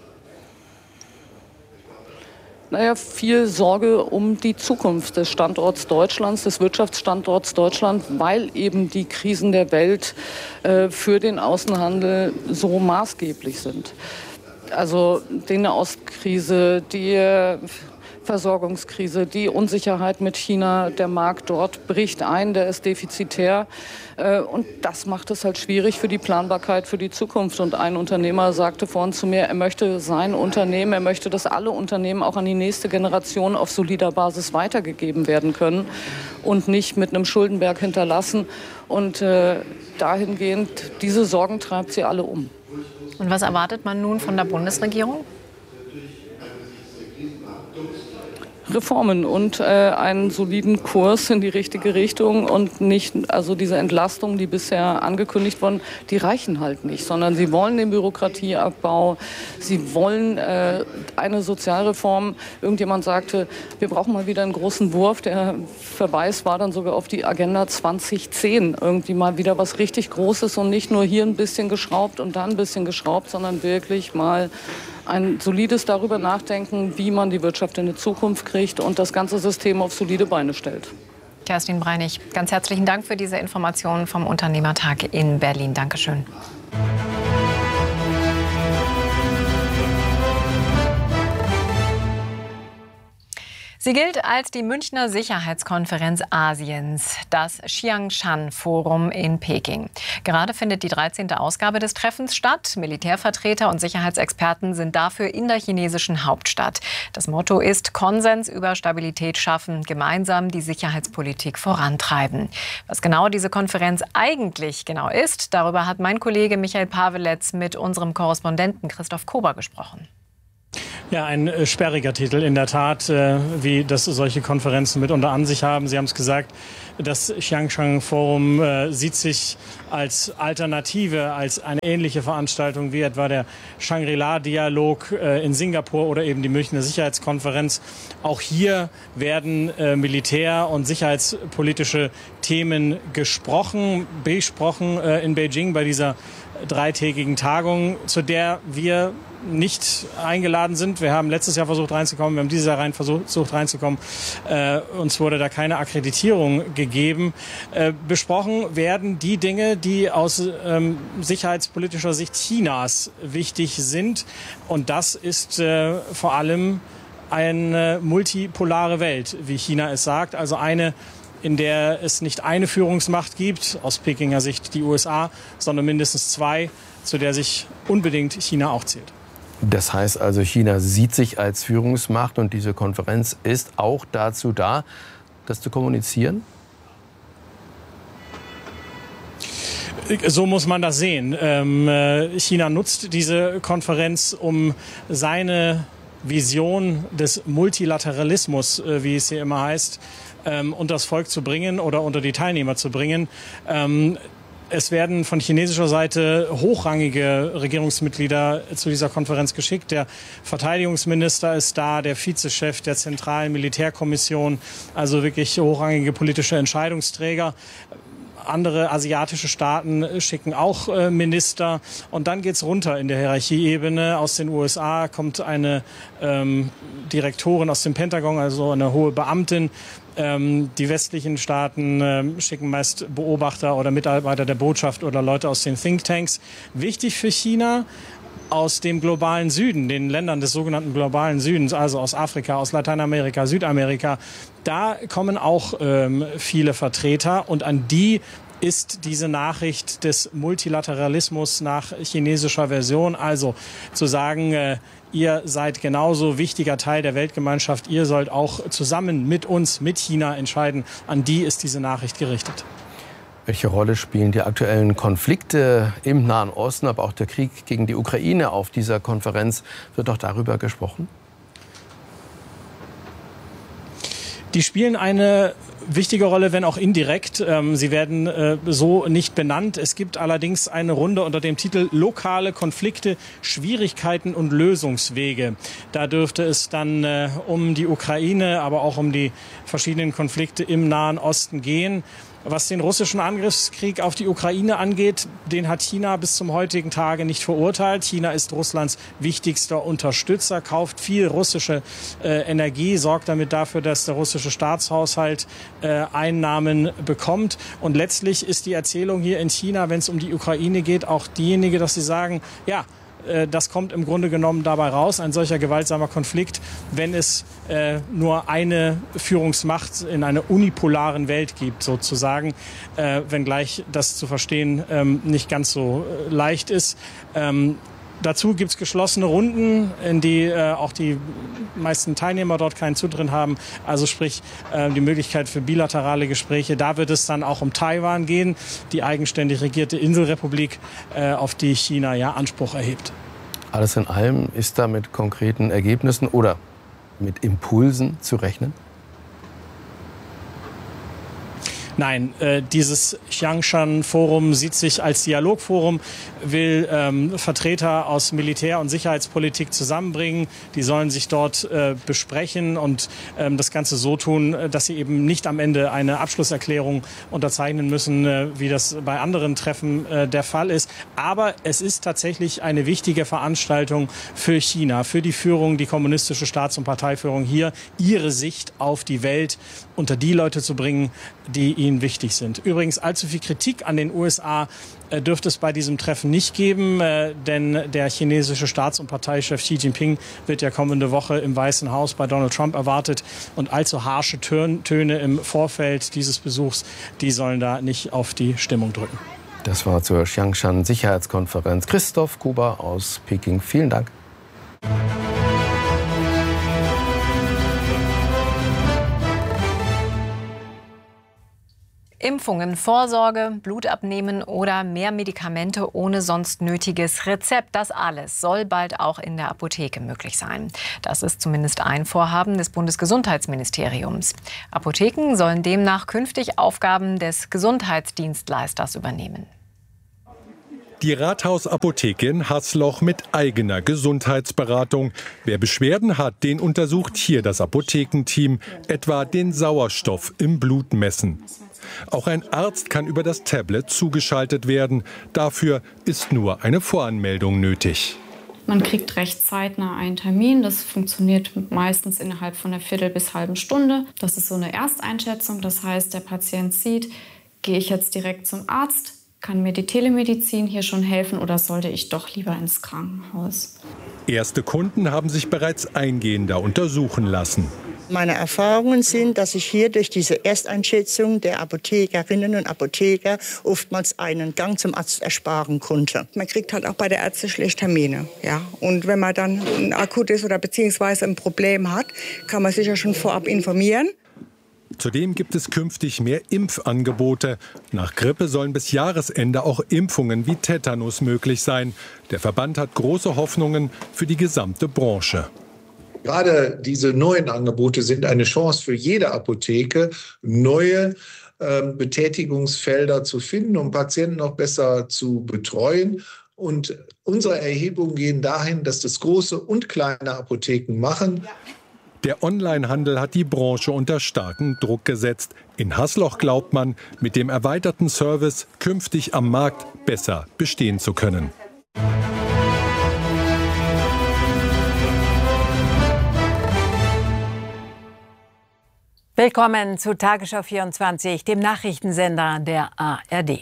Naja, viel Sorge um die Zukunft des Standorts Deutschlands, des Wirtschaftsstandorts Deutschland, weil eben die Krisen der Welt äh, für den Außenhandel so maßgeblich sind. Also die Nahostkrise, die äh, Versorgungskrise, die Unsicherheit mit China, der Markt dort bricht ein, der ist defizitär. Und das macht es halt schwierig für die Planbarkeit für die Zukunft. Und ein Unternehmer sagte vorhin zu mir, er möchte sein Unternehmen, er möchte, dass alle Unternehmen auch an die nächste Generation auf solider Basis weitergegeben werden können und nicht mit einem Schuldenberg hinterlassen. Und äh, dahingehend, diese Sorgen treibt sie alle um. Und was erwartet man nun von der Bundesregierung? Reformen und äh, einen soliden Kurs in die richtige Richtung und nicht, also diese Entlastungen, die bisher angekündigt wurden, die reichen halt nicht, sondern sie wollen den Bürokratieabbau, sie wollen äh, eine Sozialreform. Irgendjemand sagte, wir brauchen mal wieder einen großen Wurf. Der Verweis war dann sogar auf die Agenda zwanzig zehn. Irgendwie mal wieder was richtig Großes und nicht nur hier ein bisschen geschraubt und da ein bisschen geschraubt, sondern wirklich mal ein solides darüber nachdenken, wie man die Wirtschaft in die Zukunft kriegt und das ganze System auf solide Beine stellt. Kerstin Breinig, ganz herzlichen Dank für diese Informationen vom Unternehmertag in Berlin. Dankeschön. Sie gilt als die Münchner Sicherheitskonferenz Asiens, das Xiangshan-Forum in Peking. Gerade findet die dreizehnte Ausgabe des Treffens statt. Militärvertreter und Sicherheitsexperten sind dafür in der chinesischen Hauptstadt. Das Motto ist Konsens über Stabilität schaffen, gemeinsam die Sicherheitspolitik vorantreiben. Was genau diese Konferenz eigentlich genau ist, darüber hat mein Kollege Michael Paveletz mit unserem Korrespondenten Christoph Kober gesprochen. Ja, ein äh, sperriger Titel in der Tat, äh, wie das solche Konferenzen mitunter an sich haben. Sie haben es gesagt, das Xiangshan-Forum äh, sieht sich als Alternative, als eine ähnliche Veranstaltung wie etwa der Shangri-La-Dialog äh, in Singapur oder eben die Münchner Sicherheitskonferenz. Auch hier werden äh, militär- und sicherheitspolitische Themen gesprochen, besprochen äh, in Beijing bei dieser dreitägigen Tagung, zu der wir nicht eingeladen sind. Wir haben letztes Jahr versucht reinzukommen, wir haben dieses Jahr rein versucht reinzukommen. Äh, uns wurde da keine Akkreditierung gegeben. Äh, besprochen werden die Dinge, die aus ähm, sicherheitspolitischer Sicht Chinas wichtig sind. Und das ist äh, vor allem eine multipolare Welt, wie China es sagt. Also eine, in der es nicht eine Führungsmacht gibt, aus Pekinger Sicht die U S A, sondern mindestens zwei, zu der sich unbedingt China auch zählt. Das heißt also, China sieht sich als Führungsmacht und diese Konferenz ist auch dazu da, das zu kommunizieren? So muss man das sehen. Ähm, China nutzt diese Konferenz, um seine Vision des Multilateralismus, äh, wie es hier immer heißt, ähm, unter das Volk zu bringen oder unter die Teilnehmer zu bringen. Ähm, Es werden von chinesischer Seite hochrangige Regierungsmitglieder zu dieser Konferenz geschickt. Der Verteidigungsminister ist da, der Vizechef der Zentralen Militärkommission, also wirklich hochrangige politische Entscheidungsträger. Andere asiatische Staaten schicken auch äh, Minister. Und dann geht's runter in der Hierarchieebene. Aus den U S A kommt eine ähm, Direktorin aus dem Pentagon, also eine hohe Beamtin. Ähm, die westlichen Staaten ähm, schicken meist Beobachter oder Mitarbeiter der Botschaft oder Leute aus den Thinktanks. Wichtig für China: aus dem globalen Süden, den Ländern des sogenannten globalen Südens, also aus Afrika, aus Lateinamerika, Südamerika, da kommen auch ähm, viele Vertreter und an die ist diese Nachricht des Multilateralismus nach chinesischer Version, also zu sagen, äh, ihr seid genauso wichtiger Teil der Weltgemeinschaft, ihr sollt auch zusammen mit uns, mit China entscheiden, an die ist diese Nachricht gerichtet. Welche Rolle spielen die aktuellen Konflikte im Nahen Osten, aber auch der Krieg gegen die Ukraine auf dieser Konferenz? Wird auch darüber gesprochen? Die spielen eine wichtige Rolle, wenn auch indirekt. Sie werden äh, so nicht benannt. Es gibt allerdings eine Runde unter dem Titel Lokale Konflikte, Schwierigkeiten und Lösungswege. Da dürfte es dann äh, um die Ukraine, aber auch um die verschiedenen Konflikte im Nahen Osten gehen. Was den russischen Angriffskrieg auf die Ukraine angeht, den hat China bis zum heutigen Tage nicht verurteilt. China ist Russlands wichtigster Unterstützer, kauft viel russische äh, Energie, sorgt damit dafür, dass der russische Staatshaushalt äh, Einnahmen bekommt. Und letztlich ist die Erzählung hier in China, wenn es um die Ukraine geht, auch diejenige, dass sie sagen, ja, das kommt im Grunde genommen dabei raus, ein solcher gewaltsamer Konflikt, wenn es äh, nur eine Führungsmacht in einer unipolaren Welt gibt, sozusagen, äh, wenngleich das zu verstehen ähm, nicht ganz so äh, leicht ist. Ähm, Dazu gibt es geschlossene Runden, in die äh, auch die meisten Teilnehmer dort keinen Zutritt haben. Also sprich äh, die Möglichkeit für bilaterale Gespräche. Da wird es dann auch um Taiwan gehen, die eigenständig regierte Inselrepublik, äh, auf die China ja Anspruch erhebt. Alles in allem ist da mit konkreten Ergebnissen oder mit Impulsen zu rechnen? Nein, äh, dieses Xiangshan-Forum sieht sich als Dialogforum, will ähm, Vertreter aus Militär- und Sicherheitspolitik zusammenbringen. Die sollen sich dort äh, besprechen und ähm, das Ganze so tun, dass sie eben nicht am Ende eine Abschlusserklärung unterzeichnen müssen, äh, wie das bei anderen Treffen äh, der Fall ist. Aber es ist tatsächlich eine wichtige Veranstaltung für China, für die Führung, die kommunistische Staats- und Parteiführung hier, ihre Sicht auf die Welt unter die Leute zu bringen, die ihnen wichtig sind. Übrigens, allzu viel Kritik an den U S A äh, dürfte es bei diesem Treffen nicht geben, äh, denn der chinesische Staats- und Parteichef Xi Jinping wird ja kommende Woche im Weißen Haus bei Donald Trump erwartet. Und allzu harsche Tön- Töne im Vorfeld dieses Besuchs, die sollen da nicht auf die Stimmung drücken. Das war zur Xiangshan-Sicherheitskonferenz. Christoph Kuber aus Peking. Vielen Dank. Impfungen, Vorsorge, Blut abnehmen oder mehr Medikamente ohne sonst nötiges Rezept. Das alles soll bald auch in der Apotheke möglich sein. Das ist zumindest ein Vorhaben des Bundesgesundheitsministeriums. Apotheken sollen demnach künftig Aufgaben des Gesundheitsdienstleisters übernehmen. Die Rathausapotheke in Haßloch mit eigener Gesundheitsberatung. Wer Beschwerden hat, den untersucht hier das Apothekenteam, etwa den Sauerstoff im Blut messen. Auch ein Arzt kann über das Tablet zugeschaltet werden. Dafür ist nur eine Voranmeldung nötig. Man kriegt recht zeitnah einen Termin. Das funktioniert meistens innerhalb von einer Viertel bis halben Stunde. Das ist so eine Ersteinschätzung. Das heißt, der Patient sieht, gehe ich jetzt direkt zum Arzt? Kann mir die Telemedizin hier schon helfen oder sollte ich doch lieber ins Krankenhaus? Erste Kunden haben sich bereits eingehender untersuchen lassen. Meine Erfahrungen sind, dass ich hier durch diese Ersteinschätzung der Apothekerinnen und Apotheker oftmals einen Gang zum Arzt ersparen konnte. Man kriegt halt auch bei der Ärzte schlecht Termine. Ja? Und wenn man dann ein akutes oder beziehungsweise ein Problem hat, kann man sich ja schon vorab informieren. Zudem gibt es künftig mehr Impfangebote. Nach Grippe sollen bis Jahresende auch Impfungen wie Tetanus möglich sein. Der Verband hat große Hoffnungen für die gesamte Branche. Gerade diese neuen Angebote sind eine Chance für jede Apotheke, neue äh, Betätigungsfelder zu finden, um Patienten noch besser zu betreuen. Und unsere Erhebungen gehen dahin, dass das große und kleine Apotheken machen. Der Onlinehandel hat die Branche unter starken Druck gesetzt. In Haßloch glaubt man, mit dem erweiterten Service künftig am Markt besser bestehen zu können. Willkommen zu Tagesschau vierundzwanzig, dem Nachrichtensender der A R D.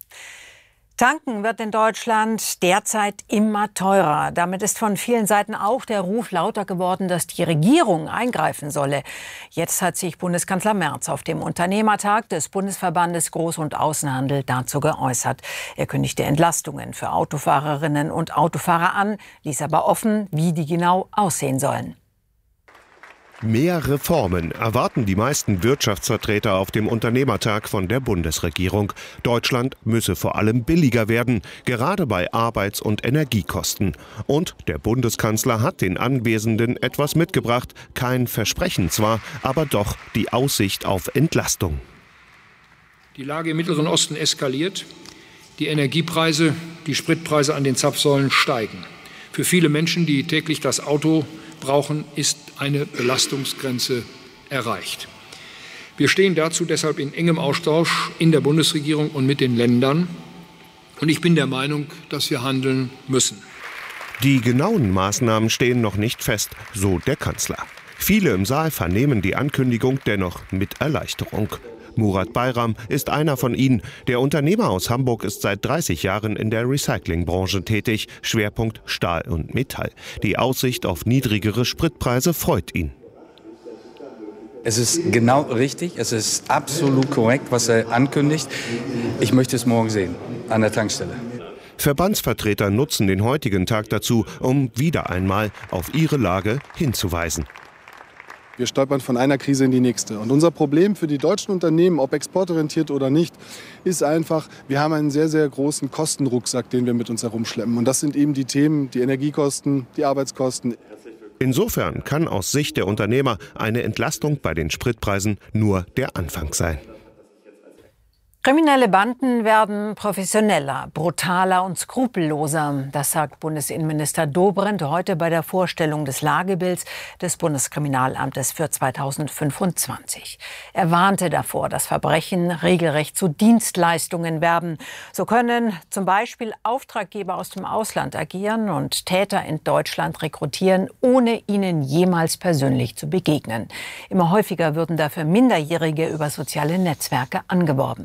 Tanken wird in Deutschland derzeit immer teurer. Damit ist von vielen Seiten auch der Ruf lauter geworden, dass die Regierung eingreifen solle. Jetzt hat sich Bundeskanzler Merz auf dem Unternehmertag des Bundesverbandes Groß- und Außenhandel dazu geäußert. Er kündigte Entlastungen für Autofahrerinnen und Autofahrer an, ließ aber offen, wie die genau aussehen sollen. Mehr Reformen erwarten die meisten Wirtschaftsvertreter auf dem Unternehmertag von der Bundesregierung. Deutschland müsse vor allem billiger werden, gerade bei Arbeits- und Energiekosten. Und der Bundeskanzler hat den Anwesenden etwas mitgebracht. Kein Versprechen zwar, aber doch die Aussicht auf Entlastung. Die Lage im Mittleren Osten eskaliert. Die Energiepreise, die Spritpreise an den Zapfsäulen steigen. Für viele Menschen, die täglich das Auto brauchen, ist eine Belastungsgrenze erreicht. Wir stehen dazu deshalb in engem Austausch in der Bundesregierung und mit den Ländern. Und ich bin der Meinung, dass wir handeln müssen. Die genauen Maßnahmen stehen noch nicht fest, so der Kanzler. Viele im Saal vernehmen die Ankündigung dennoch mit Erleichterung. Murat Bayram ist einer von ihnen. Der Unternehmer aus Hamburg ist seit dreißig Jahren in der Recyclingbranche tätig. Schwerpunkt Stahl und Metall. Die Aussicht auf niedrigere Spritpreise freut ihn. Es ist genau richtig, es ist absolut korrekt, was er ankündigt. Ich möchte es morgen sehen, an der Tankstelle. Verbandsvertreter nutzen den heutigen Tag dazu, um wieder einmal auf ihre Lage hinzuweisen. Wir stolpern von einer Krise in die nächste. Und unser Problem für die deutschen Unternehmen, ob exportorientiert oder nicht, ist einfach, wir haben einen sehr, sehr großen Kostenrucksack, den wir mit uns herumschleppen. Und das sind eben die Themen, die Energiekosten, die Arbeitskosten. Insofern kann aus Sicht der Unternehmer eine Entlastung bei den Spritpreisen nur der Anfang sein. Kriminelle Banden werden professioneller, brutaler und skrupelloser. Das sagt Bundesinnenminister Dobrindt heute bei der Vorstellung des Lagebilds des Bundeskriminalamtes für zweitausendfünfundzwanzig. Er warnte davor, dass Verbrechen regelrecht zu Dienstleistungen werden. So können zum Beispiel Auftraggeber aus dem Ausland agieren und Täter in Deutschland rekrutieren, ohne ihnen jemals persönlich zu begegnen. Immer häufiger würden dafür Minderjährige über soziale Netzwerke angeworben.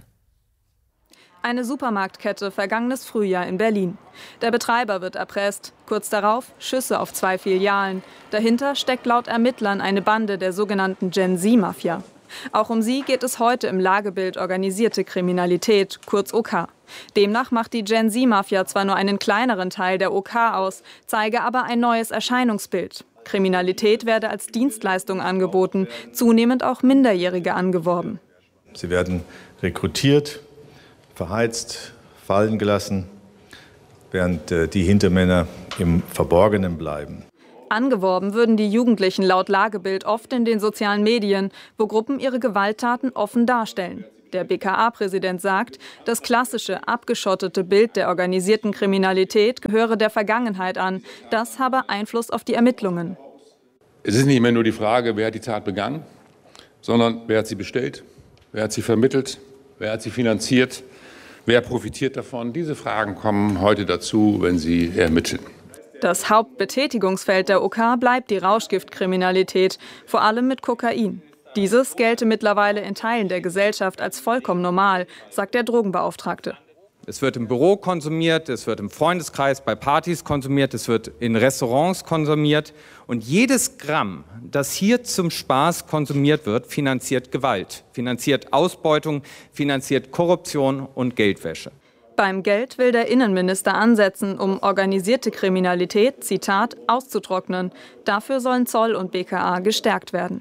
Eine Supermarktkette vergangenes Frühjahr in Berlin. Der Betreiber wird erpresst. Kurz darauf Schüsse auf zwei Filialen. Dahinter steckt laut Ermittlern eine Bande der sogenannten Gen-Z-Mafia. Auch um sie geht es heute im Lagebild Organisierte Kriminalität, kurz O K. Demnach macht die Gen-Z-Mafia zwar nur einen kleineren Teil der O K aus, zeige aber ein neues Erscheinungsbild. Kriminalität werde als Dienstleistung angeboten, zunehmend auch Minderjährige angeworben. Sie werden rekrutiert, verheizt, fallen gelassen, während äh, die Hintermänner im Verborgenen bleiben. Angeworben würden die Jugendlichen laut Lagebild oft in den sozialen Medien, wo Gruppen ihre Gewalttaten offen darstellen. Der B K A-Präsident sagt, das klassische, abgeschottete Bild der organisierten Kriminalität gehöre der Vergangenheit an. Das habe Einfluss auf die Ermittlungen. Es ist nicht mehr nur die Frage, wer hat die Tat begangen, sondern wer hat sie bestellt, wer hat sie vermittelt, wer hat sie finanziert. Wer profitiert davon? Diese Fragen kommen heute dazu, wenn Sie ermitteln. Das Hauptbetätigungsfeld der O K bleibt die Rauschgiftkriminalität, vor allem mit Kokain. Dieses gelte mittlerweile in Teilen der Gesellschaft als vollkommen normal, sagt der Drogenbeauftragte. Es wird im Büro konsumiert, es wird im Freundeskreis bei Partys konsumiert, es wird in Restaurants konsumiert. Und jedes Gramm, das hier zum Spaß konsumiert wird, finanziert Gewalt, finanziert Ausbeutung, finanziert Korruption und Geldwäsche. Beim Geld will der Innenminister ansetzen, um organisierte Kriminalität, Zitat, auszutrocknen. Dafür sollen Zoll und B K A gestärkt werden.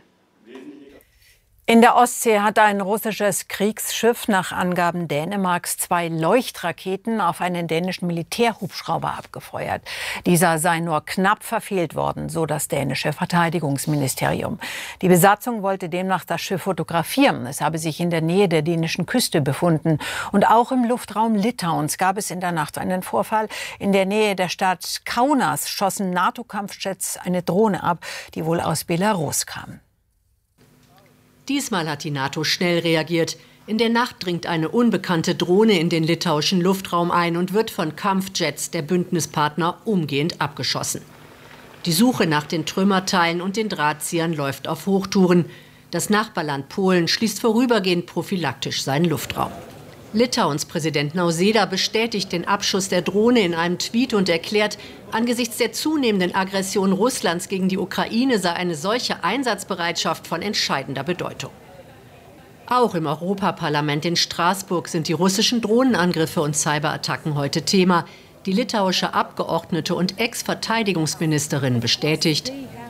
In der Ostsee hat ein russisches Kriegsschiff nach Angaben Dänemarks zwei Leuchtraketen auf einen dänischen Militärhubschrauber abgefeuert. Dieser sei nur knapp verfehlt worden, so das dänische Verteidigungsministerium. Die Besatzung wollte demnach das Schiff fotografieren. Es habe sich in der Nähe der dänischen Küste befunden. Und auch im Luftraum Litauens gab es in der Nacht einen Vorfall. In der Nähe der Stadt Kaunas schossen NATO-Kampfjets eine Drohne ab, die wohl aus Belarus kam. Diesmal hat die NATO schnell reagiert. In der Nacht dringt eine unbekannte Drohne in den litauischen Luftraum ein und wird von Kampfjets der Bündnispartner umgehend abgeschossen. Die Suche nach den Trümmerteilen und den Drahtziehern läuft auf Hochtouren. Das Nachbarland Polen schließt vorübergehend prophylaktisch seinen Luftraum. Litauens Präsident Nausėda bestätigt den Abschuss der Drohne in einem Tweet und erklärt, angesichts der zunehmenden Aggression Russlands gegen die Ukraine sei eine solche Einsatzbereitschaft von entscheidender Bedeutung. Auch im Europaparlament in Straßburg sind die russischen Drohnenangriffe und Cyberattacken heute Thema. Die litauische Abgeordnete und Ex-Verteidigungsministerin bestätigt: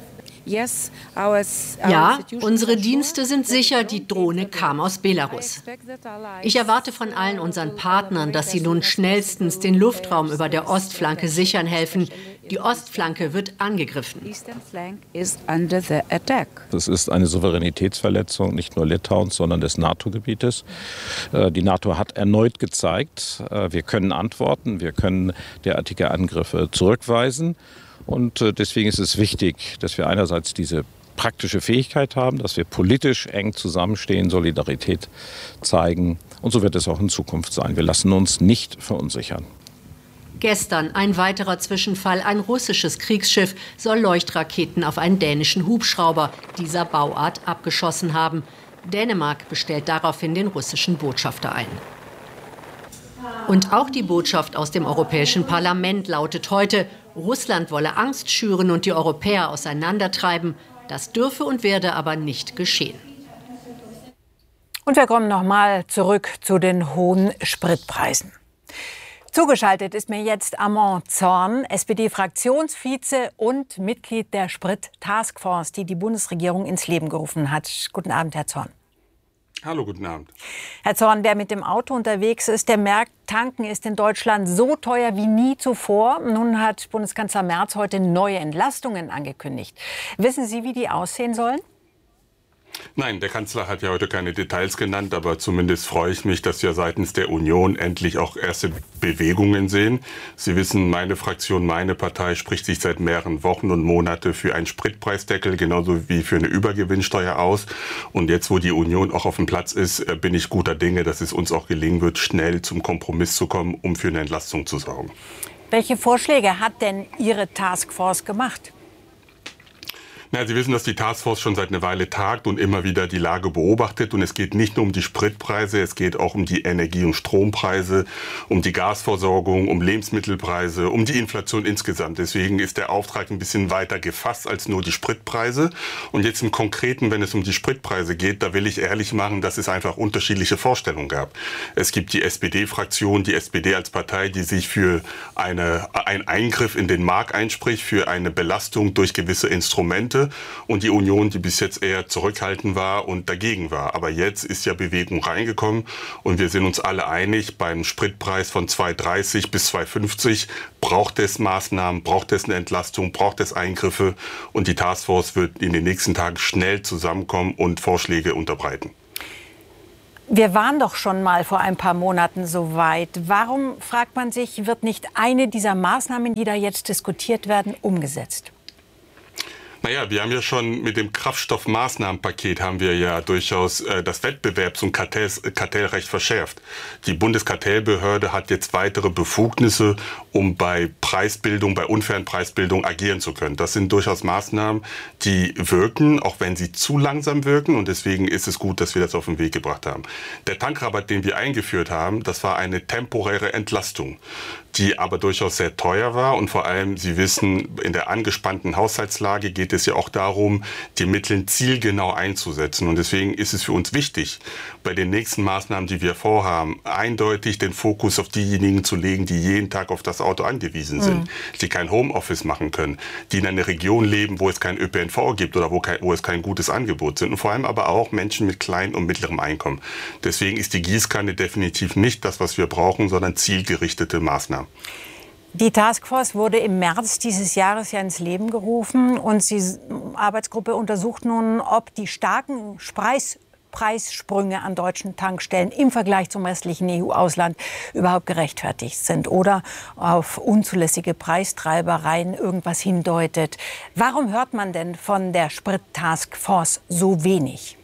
Ja, unsere Dienste sind sicher, die Drohne kam aus Belarus. Ich erwarte von allen unseren Partnern, dass sie nun schnellstens den Luftraum über der Ostflanke sichern helfen. Die Ostflanke wird angegriffen. Das ist eine Souveränitätsverletzung nicht nur Litauens, sondern des NATO-Gebietes. Die NATO hat erneut gezeigt, wir können antworten, wir können derartige Angriffe zurückweisen. Und deswegen ist es wichtig, dass wir einerseits diese praktische Fähigkeit haben, dass wir politisch eng zusammenstehen, Solidarität zeigen. Und so wird es auch in Zukunft sein. Wir lassen uns nicht verunsichern. Gestern ein weiterer Zwischenfall. Ein russisches Kriegsschiff soll Leuchtraketen auf einen dänischen Hubschrauber dieser Bauart abgeschossen haben. Dänemark bestellt daraufhin den russischen Botschafter ein. Und auch die Botschaft aus dem Europäischen Parlament lautet heute: Russland wolle Angst schüren und die Europäer auseinandertreiben. Das dürfe und werde aber nicht geschehen. Und wir kommen noch mal zurück zu den hohen Spritpreisen. Zugeschaltet ist mir jetzt Armand Zorn, S P D-Fraktionsvize und Mitglied der Sprit-Taskforce, die die Bundesregierung ins Leben gerufen hat. Guten Abend, Herr Zorn. Hallo, guten Abend. Herr Zorn, wer mit dem Auto unterwegs ist, der merkt, tanken ist in Deutschland so teuer wie nie zuvor. Nun hat Bundeskanzler Merz heute neue Entlastungen angekündigt. Wissen Sie, wie die aussehen sollen? Nein, der Kanzler hat ja heute keine Details genannt, aber zumindest freue ich mich, dass wir seitens der Union endlich auch erste Bewegungen sehen. Sie wissen, meine Fraktion, meine Partei spricht sich seit mehreren Wochen und Monaten für einen Spritpreisdeckel, genauso wie für eine Übergewinnsteuer aus. Und jetzt, wo die Union auch auf dem Platz ist, bin ich guter Dinge, dass es uns auch gelingen wird, schnell zum Kompromiss zu kommen, um für eine Entlastung zu sorgen. Welche Vorschläge hat denn Ihre Taskforce gemacht? Na, Sie wissen, dass die Taskforce schon seit einer Weile tagt und immer wieder die Lage beobachtet. Und es geht nicht nur um die Spritpreise, es geht auch um die Energie- und Strompreise, um die Gasversorgung, um Lebensmittelpreise, um die Inflation insgesamt. Deswegen ist der Auftrag ein bisschen weiter gefasst als nur die Spritpreise. Und jetzt im Konkreten, wenn es um die Spritpreise geht, da will ich ehrlich machen, dass es einfach unterschiedliche Vorstellungen gab. Es gibt die S P D-Fraktion, die S P D als Partei, die sich für eine, einen Eingriff in den Markt einspricht, für eine Belastung durch gewisse Instrumente. Und die Union, die bis jetzt eher zurückhaltend war und dagegen war. Aber jetzt ist ja Bewegung reingekommen und wir sind uns alle einig, beim Spritpreis von zwei dreißig bis zwei fünfzig braucht es Maßnahmen, braucht es eine Entlastung, braucht es Eingriffe. Und die Taskforce wird in den nächsten Tagen schnell zusammenkommen und Vorschläge unterbreiten. Wir waren doch schon mal vor ein paar Monaten so weit. Warum, fragt man sich, wird nicht eine dieser Maßnahmen, die da jetzt diskutiert werden, umgesetzt? Naja, wir haben ja schon mit dem Kraftstoffmaßnahmenpaket haben wir ja durchaus äh, das Wettbewerbs- und Kartells, Kartellrecht verschärft. Die Bundeskartellbehörde hat jetzt weitere Befugnisse, um bei Preisbildung, bei unfairen Preisbildung agieren zu können. Das sind durchaus Maßnahmen, die wirken, auch wenn sie zu langsam wirken. Und deswegen ist es gut, dass wir das auf den Weg gebracht haben. Der Tankrabatt, den wir eingeführt haben, das war eine temporäre Entlastung, die aber durchaus sehr teuer war. Und vor allem, Sie wissen, in der angespannten Haushaltslage geht es ja auch darum, die Mittel zielgenau einzusetzen. Und deswegen ist es für uns wichtig, bei den nächsten Maßnahmen, die wir vorhaben, eindeutig den Fokus auf diejenigen zu legen, die jeden Tag auf das Auto angewiesen sind, mhm. die kein Homeoffice machen können, die in einer Region leben, wo es kein Ö P N V gibt oder wo, kein, wo es kein gutes Angebot sind. Und vor allem aber auch Menschen mit kleinem und mittlerem Einkommen. Deswegen ist die Gießkanne definitiv nicht das, was wir brauchen, sondern zielgerichtete Maßnahmen. Die Taskforce wurde im März dieses Jahres ja ins Leben gerufen und die Arbeitsgruppe untersucht nun, ob die starken Preis Preissprünge an deutschen Tankstellen im Vergleich zum restlichen E U-Ausland überhaupt gerechtfertigt sind oder auf unzulässige Preistreibereien irgendwas hindeutet. Warum hört man denn von der Sprit-Taskforce so wenig?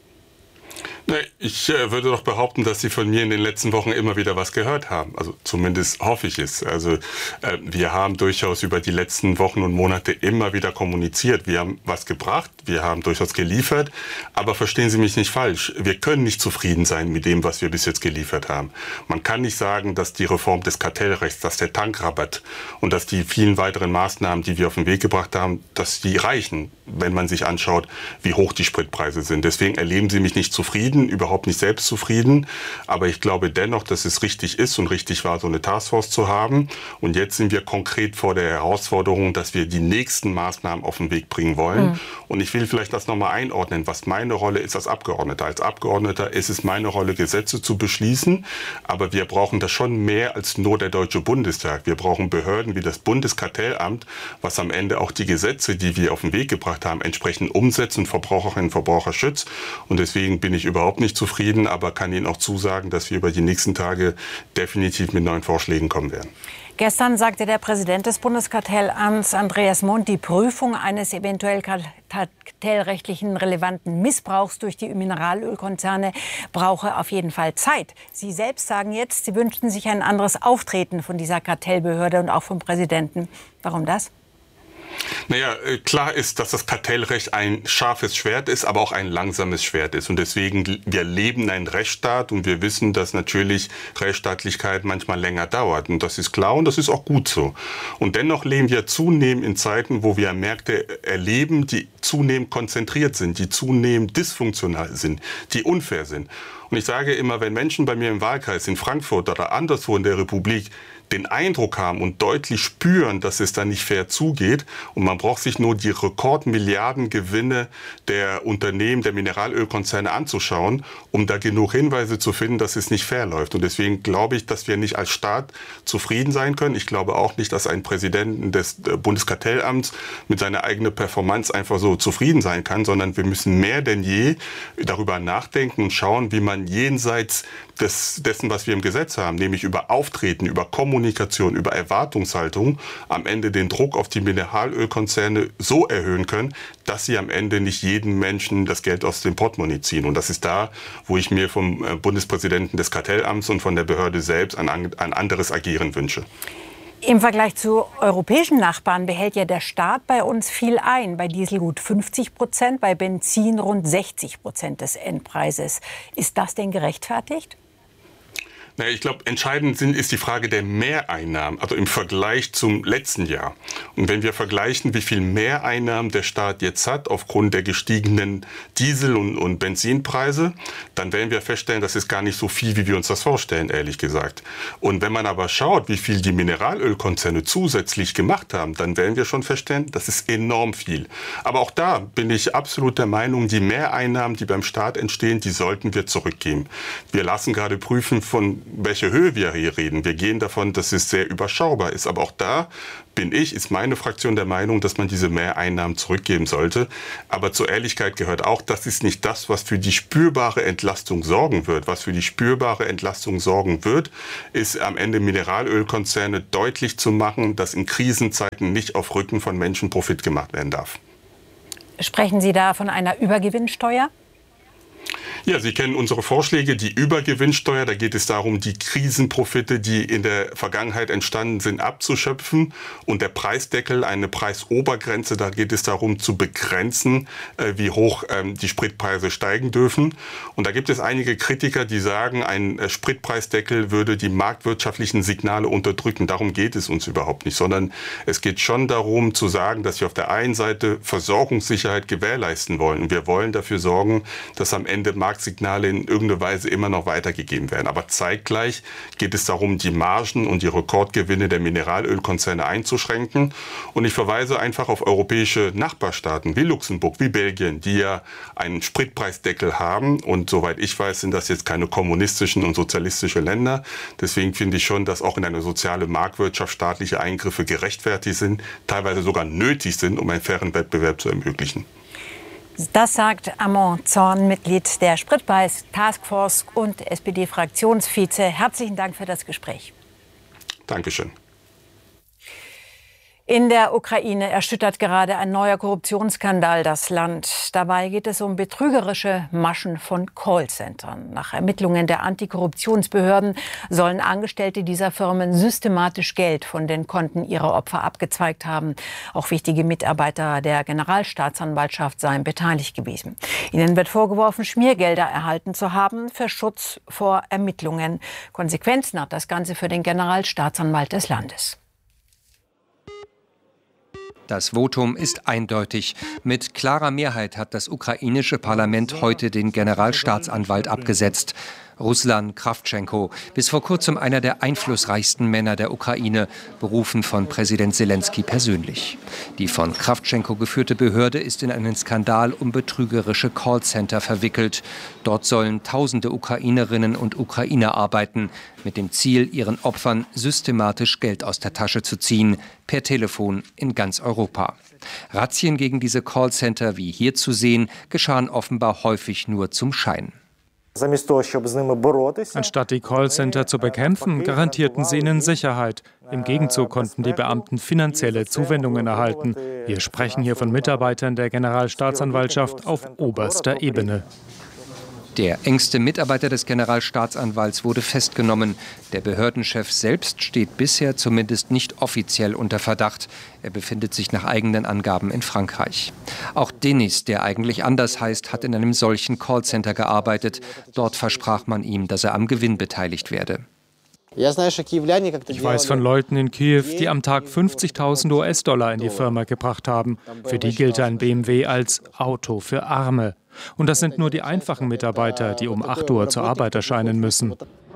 Ich äh, würde doch behaupten, dass Sie von mir in den letzten Wochen immer wieder was gehört haben. Also zumindest hoffe ich es. Also äh, wir haben durchaus über die letzten Wochen und Monate immer wieder kommuniziert. Wir haben was gebracht, wir haben durchaus geliefert. Aber verstehen Sie mich nicht falsch. Wir können nicht zufrieden sein mit dem, was wir bis jetzt geliefert haben. Man kann nicht sagen, dass die Reform des Kartellrechts, dass der Tankrabatt und dass die vielen weiteren Maßnahmen, die wir auf den Weg gebracht haben, dass die reichen, wenn man sich anschaut, wie hoch die Spritpreise sind. Deswegen erleben Sie mich nicht zufrieden, überhaupt nicht selbstzufrieden. Aber ich glaube dennoch, dass es richtig ist und richtig war, so eine Taskforce zu haben. Und jetzt sind wir konkret vor der Herausforderung, dass wir die nächsten Maßnahmen auf den Weg bringen wollen. Mhm. Und ich will vielleicht das nochmal einordnen, was meine Rolle ist als Abgeordneter. Als Abgeordneter ist es meine Rolle, Gesetze zu beschließen. Aber wir brauchen das schon mehr als nur der Deutsche Bundestag. Wir brauchen Behörden wie das Bundeskartellamt, was am Ende auch die Gesetze, die wir auf den Weg gebracht haben, entsprechend umsetzt und Verbraucherinnen und Verbraucher schützt. Und deswegen bin ich überhaupt nicht zufrieden, aber kann Ihnen auch zusagen, dass wir über die nächsten Tage definitiv mit neuen Vorschlägen kommen werden. Gestern sagte der Präsident des Bundeskartellamts, Andreas Mund, die Prüfung eines eventuell kartellrechtlichen relevanten Missbrauchs durch die Mineralölkonzerne brauche auf jeden Fall Zeit. Sie selbst sagen jetzt, Sie wünschten sich ein anderes Auftreten von dieser Kartellbehörde und auch vom Präsidenten. Warum das? Naja, klar ist, dass das Kartellrecht ein scharfes Schwert ist, aber auch ein langsames Schwert ist. Und deswegen, wir leben in einem Rechtsstaat und wir wissen, dass natürlich Rechtsstaatlichkeit manchmal länger dauert. Und das ist klar und das ist auch gut so. Und dennoch leben wir zunehmend in Zeiten, wo wir Märkte erleben, die zunehmend konzentriert sind, die zunehmend dysfunktional sind, die unfair sind. Und ich sage immer, wenn Menschen bei mir im Wahlkreis in Frankfurt oder anderswo in der Republik den Eindruck haben und deutlich spüren, dass es da nicht fair zugeht und man braucht sich nur die Rekordmilliardengewinne der Unternehmen, der Mineralölkonzerne anzuschauen, um da genug Hinweise zu finden, dass es nicht fair läuft. Und deswegen glaube ich, dass wir nicht als Staat zufrieden sein können. Ich glaube auch nicht, dass ein Präsident des Bundeskartellamts mit seiner eigenen Performance einfach so zufrieden sein kann, sondern wir müssen mehr denn je darüber nachdenken und schauen, wie man jenseits des, dessen, was wir im Gesetz haben, nämlich über Auftreten, über Kommunikation, über Erwartungshaltung, am Ende den Druck auf die Mineralölkonzerne so erhöhen können, dass sie am Ende nicht jedem Menschen das Geld aus dem Portemonnaie ziehen. Und das ist da, wo ich mir vom Bundespräsidenten des Kartellamts und von der Behörde selbst ein, ein anderes Agieren wünsche. Im Vergleich zu europäischen Nachbarn behält ja der Staat bei uns viel ein. Bei Diesel gut fünfzig Prozent, bei Benzin rund sechzig Prozent des Endpreises. Ist das denn gerechtfertigt? Na, ich glaube, entscheidend sind, ist die Frage der Mehreinnahmen, also im Vergleich zum letzten Jahr. Und wenn wir vergleichen, wie viel Mehreinnahmen der Staat jetzt hat aufgrund der gestiegenen Diesel- und, und Benzinpreise, dann werden wir feststellen, das ist gar nicht so viel, wie wir uns das vorstellen, ehrlich gesagt. Und wenn man aber schaut, wie viel die Mineralölkonzerne zusätzlich gemacht haben, dann werden wir schon feststellen, das ist enorm viel. Aber auch da bin ich absolut der Meinung, die Mehreinnahmen, die beim Staat entstehen, die sollten wir zurückgeben. Wir lassen gerade prüfen, von welche Höhe wir hier reden. Wir gehen davon, dass es sehr überschaubar ist. Aber auch da bin ich, ist meine Fraktion der Meinung, dass man diese Mehreinnahmen zurückgeben sollte. Aber zur Ehrlichkeit gehört auch, das ist nicht das, was für die spürbare Entlastung sorgen wird. Was für die spürbare Entlastung sorgen wird, ist am Ende Mineralölkonzerne deutlich zu machen, dass in Krisenzeiten nicht auf Rücken von Menschen Profit gemacht werden darf. Sprechen Sie da von einer Übergewinnsteuer? Ja, Sie kennen unsere Vorschläge, die Übergewinnsteuer. Da geht es darum, die Krisenprofite, die in der Vergangenheit entstanden sind, abzuschöpfen. Und der Preisdeckel, eine Preisobergrenze, da geht es darum, zu begrenzen, äh, wie hoch ähm, die Spritpreise steigen dürfen. Und da gibt es einige Kritiker, die sagen, ein äh, Spritpreisdeckel würde die marktwirtschaftlichen Signale unterdrücken. Darum geht es uns überhaupt nicht, sondern es geht schon darum, zu sagen, dass wir auf der einen Seite Versorgungssicherheit gewährleisten wollen. Und wir wollen dafür sorgen, dass am Ende Marktsignale in irgendeiner Weise immer noch weitergegeben werden. Aber zeitgleich geht es darum, die Margen und die Rekordgewinne der Mineralölkonzerne einzuschränken. Und ich verweise einfach auf europäische Nachbarstaaten wie Luxemburg, wie Belgien, die ja einen Spritpreisdeckel haben. Und soweit ich weiß, sind das jetzt keine kommunistischen und sozialistischen Länder. Deswegen finde ich schon, dass auch in einer sozialen Marktwirtschaft staatliche Eingriffe gerechtfertigt sind, teilweise sogar nötig sind, um einen fairen Wettbewerb zu ermöglichen. Das sagt Armand Zorn, Mitglied der Spritpreis-Taskforce und S P D-Fraktionsvize. Herzlichen Dank für das Gespräch. Dankeschön. In der Ukraine erschüttert gerade ein neuer Korruptionsskandal das Land. Dabei geht es um betrügerische Maschen von Callcentern. Nach Ermittlungen der Antikorruptionsbehörden sollen Angestellte dieser Firmen systematisch Geld von den Konten ihrer Opfer abgezweigt haben. Auch wichtige Mitarbeiter der Generalstaatsanwaltschaft seien beteiligt gewesen. Ihnen wird vorgeworfen, Schmiergelder erhalten zu haben für Schutz vor Ermittlungen. Konsequenzen hat das Ganze für den Generalstaatsanwalt des Landes. Das Votum ist eindeutig. Mit klarer Mehrheit hat das ukrainische Parlament heute den Generalstaatsanwalt abgesetzt. Ruslan Krawtschenko, bis vor kurzem einer der einflussreichsten Männer der Ukraine, berufen von Präsident Selenskyj persönlich. Die von Krawtschenko geführte Behörde ist in einen Skandal um betrügerische Callcenter verwickelt. Dort sollen tausende Ukrainerinnen und Ukrainer arbeiten, mit dem Ziel, ihren Opfern systematisch Geld aus der Tasche zu ziehen, per Telefon in ganz Europa. Razzien gegen diese Callcenter, wie hier zu sehen, geschahen offenbar häufig nur zum Schein. Anstatt die Callcenter zu bekämpfen, garantierten sie ihnen Sicherheit. Im Gegenzug konnten die Beamten finanzielle Zuwendungen erhalten. Wir sprechen hier von Mitarbeitern der Generalstaatsanwaltschaft auf oberster Ebene. Der engste Mitarbeiter des Generalstaatsanwalts wurde festgenommen. Der Behördenchef selbst steht bisher zumindest nicht offiziell unter Verdacht. Er befindet sich nach eigenen Angaben in Frankreich. Auch Denis, der eigentlich anders heißt, hat in einem solchen Callcenter gearbeitet. Dort versprach man ihm, dass er am Gewinn beteiligt werde. Ich weiß von Leuten in Kiew, die am Tag fünfzigtausend U S-Dollar in die Firma gebracht haben. Für die gilt ein B M W als Auto für Arme. Und das sind nur die einfachen Mitarbeiter, die um acht Uhr zur Arbeit erscheinen müssen.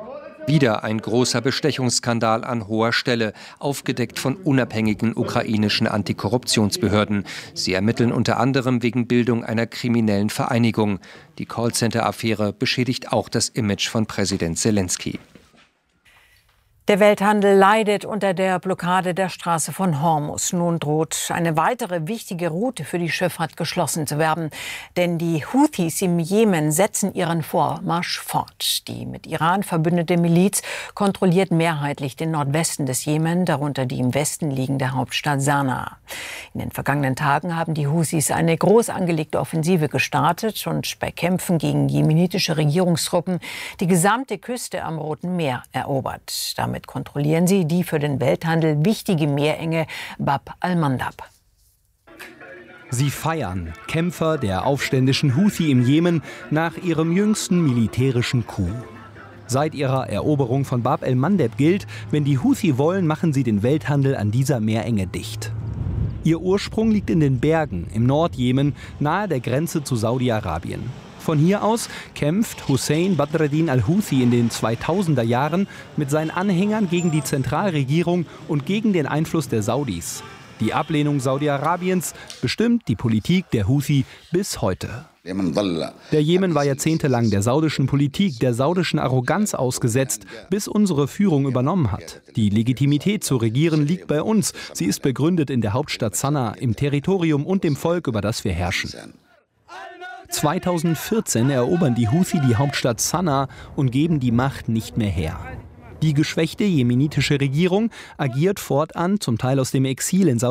Wieder ein großer Bestechungsskandal an hoher Stelle, aufgedeckt von unabhängigen ukrainischen Antikorruptionsbehörden. Sie ermitteln unter anderem wegen Bildung einer kriminellen Vereinigung. Die Callcenter-Affäre beschädigt auch das Image von Präsident Selenskyj. Der Welthandel leidet unter der Blockade der Straße von Hormuz. Nun droht eine weitere wichtige Route für die Schifffahrt geschlossen zu werden. Denn die Houthis im Jemen setzen ihren Vormarsch fort. Die mit Iran verbündete Miliz kontrolliert mehrheitlich den Nordwesten des Jemen, darunter die im Westen liegende Hauptstadt Sanaa. In den vergangenen Tagen haben die Houthis eine groß angelegte Offensive gestartet und bei Kämpfen gegen jemenitische Regierungstruppen die gesamte Küste am Roten Meer erobert. Damit Damit kontrollieren sie die für den Welthandel wichtige Meerenge Bab al-Mandab. Sie feiern, Kämpfer der aufständischen Houthi im Jemen, nach ihrem jüngsten militärischen Coup. Seit ihrer Eroberung von Bab el-Mandeb gilt, wenn die Houthi wollen, machen sie den Welthandel an dieser Meerenge dicht. Ihr Ursprung liegt in den Bergen im Nordjemen, nahe der Grenze zu Saudi-Arabien. Von hier aus kämpft Hussein Badreddin al-Houthi in den zweitausender Jahren mit seinen Anhängern gegen die Zentralregierung und gegen den Einfluss der Saudis. Die Ablehnung Saudi-Arabiens bestimmt die Politik der Houthi bis heute. Der Jemen war jahrzehntelang der saudischen Politik, der saudischen Arroganz ausgesetzt, bis unsere Führung übernommen hat. Die Legitimität zu regieren liegt bei uns. Sie ist begründet in der Hauptstadt Sanaa, im Territorium und dem Volk, über das wir herrschen. zweitausendvierzehn erobern die Houthi die Hauptstadt Sanaa und geben die Macht nicht mehr her. Die geschwächte jemenitische Regierung agiert fortan, zum Teil aus dem Exil in Saudi-Arabien.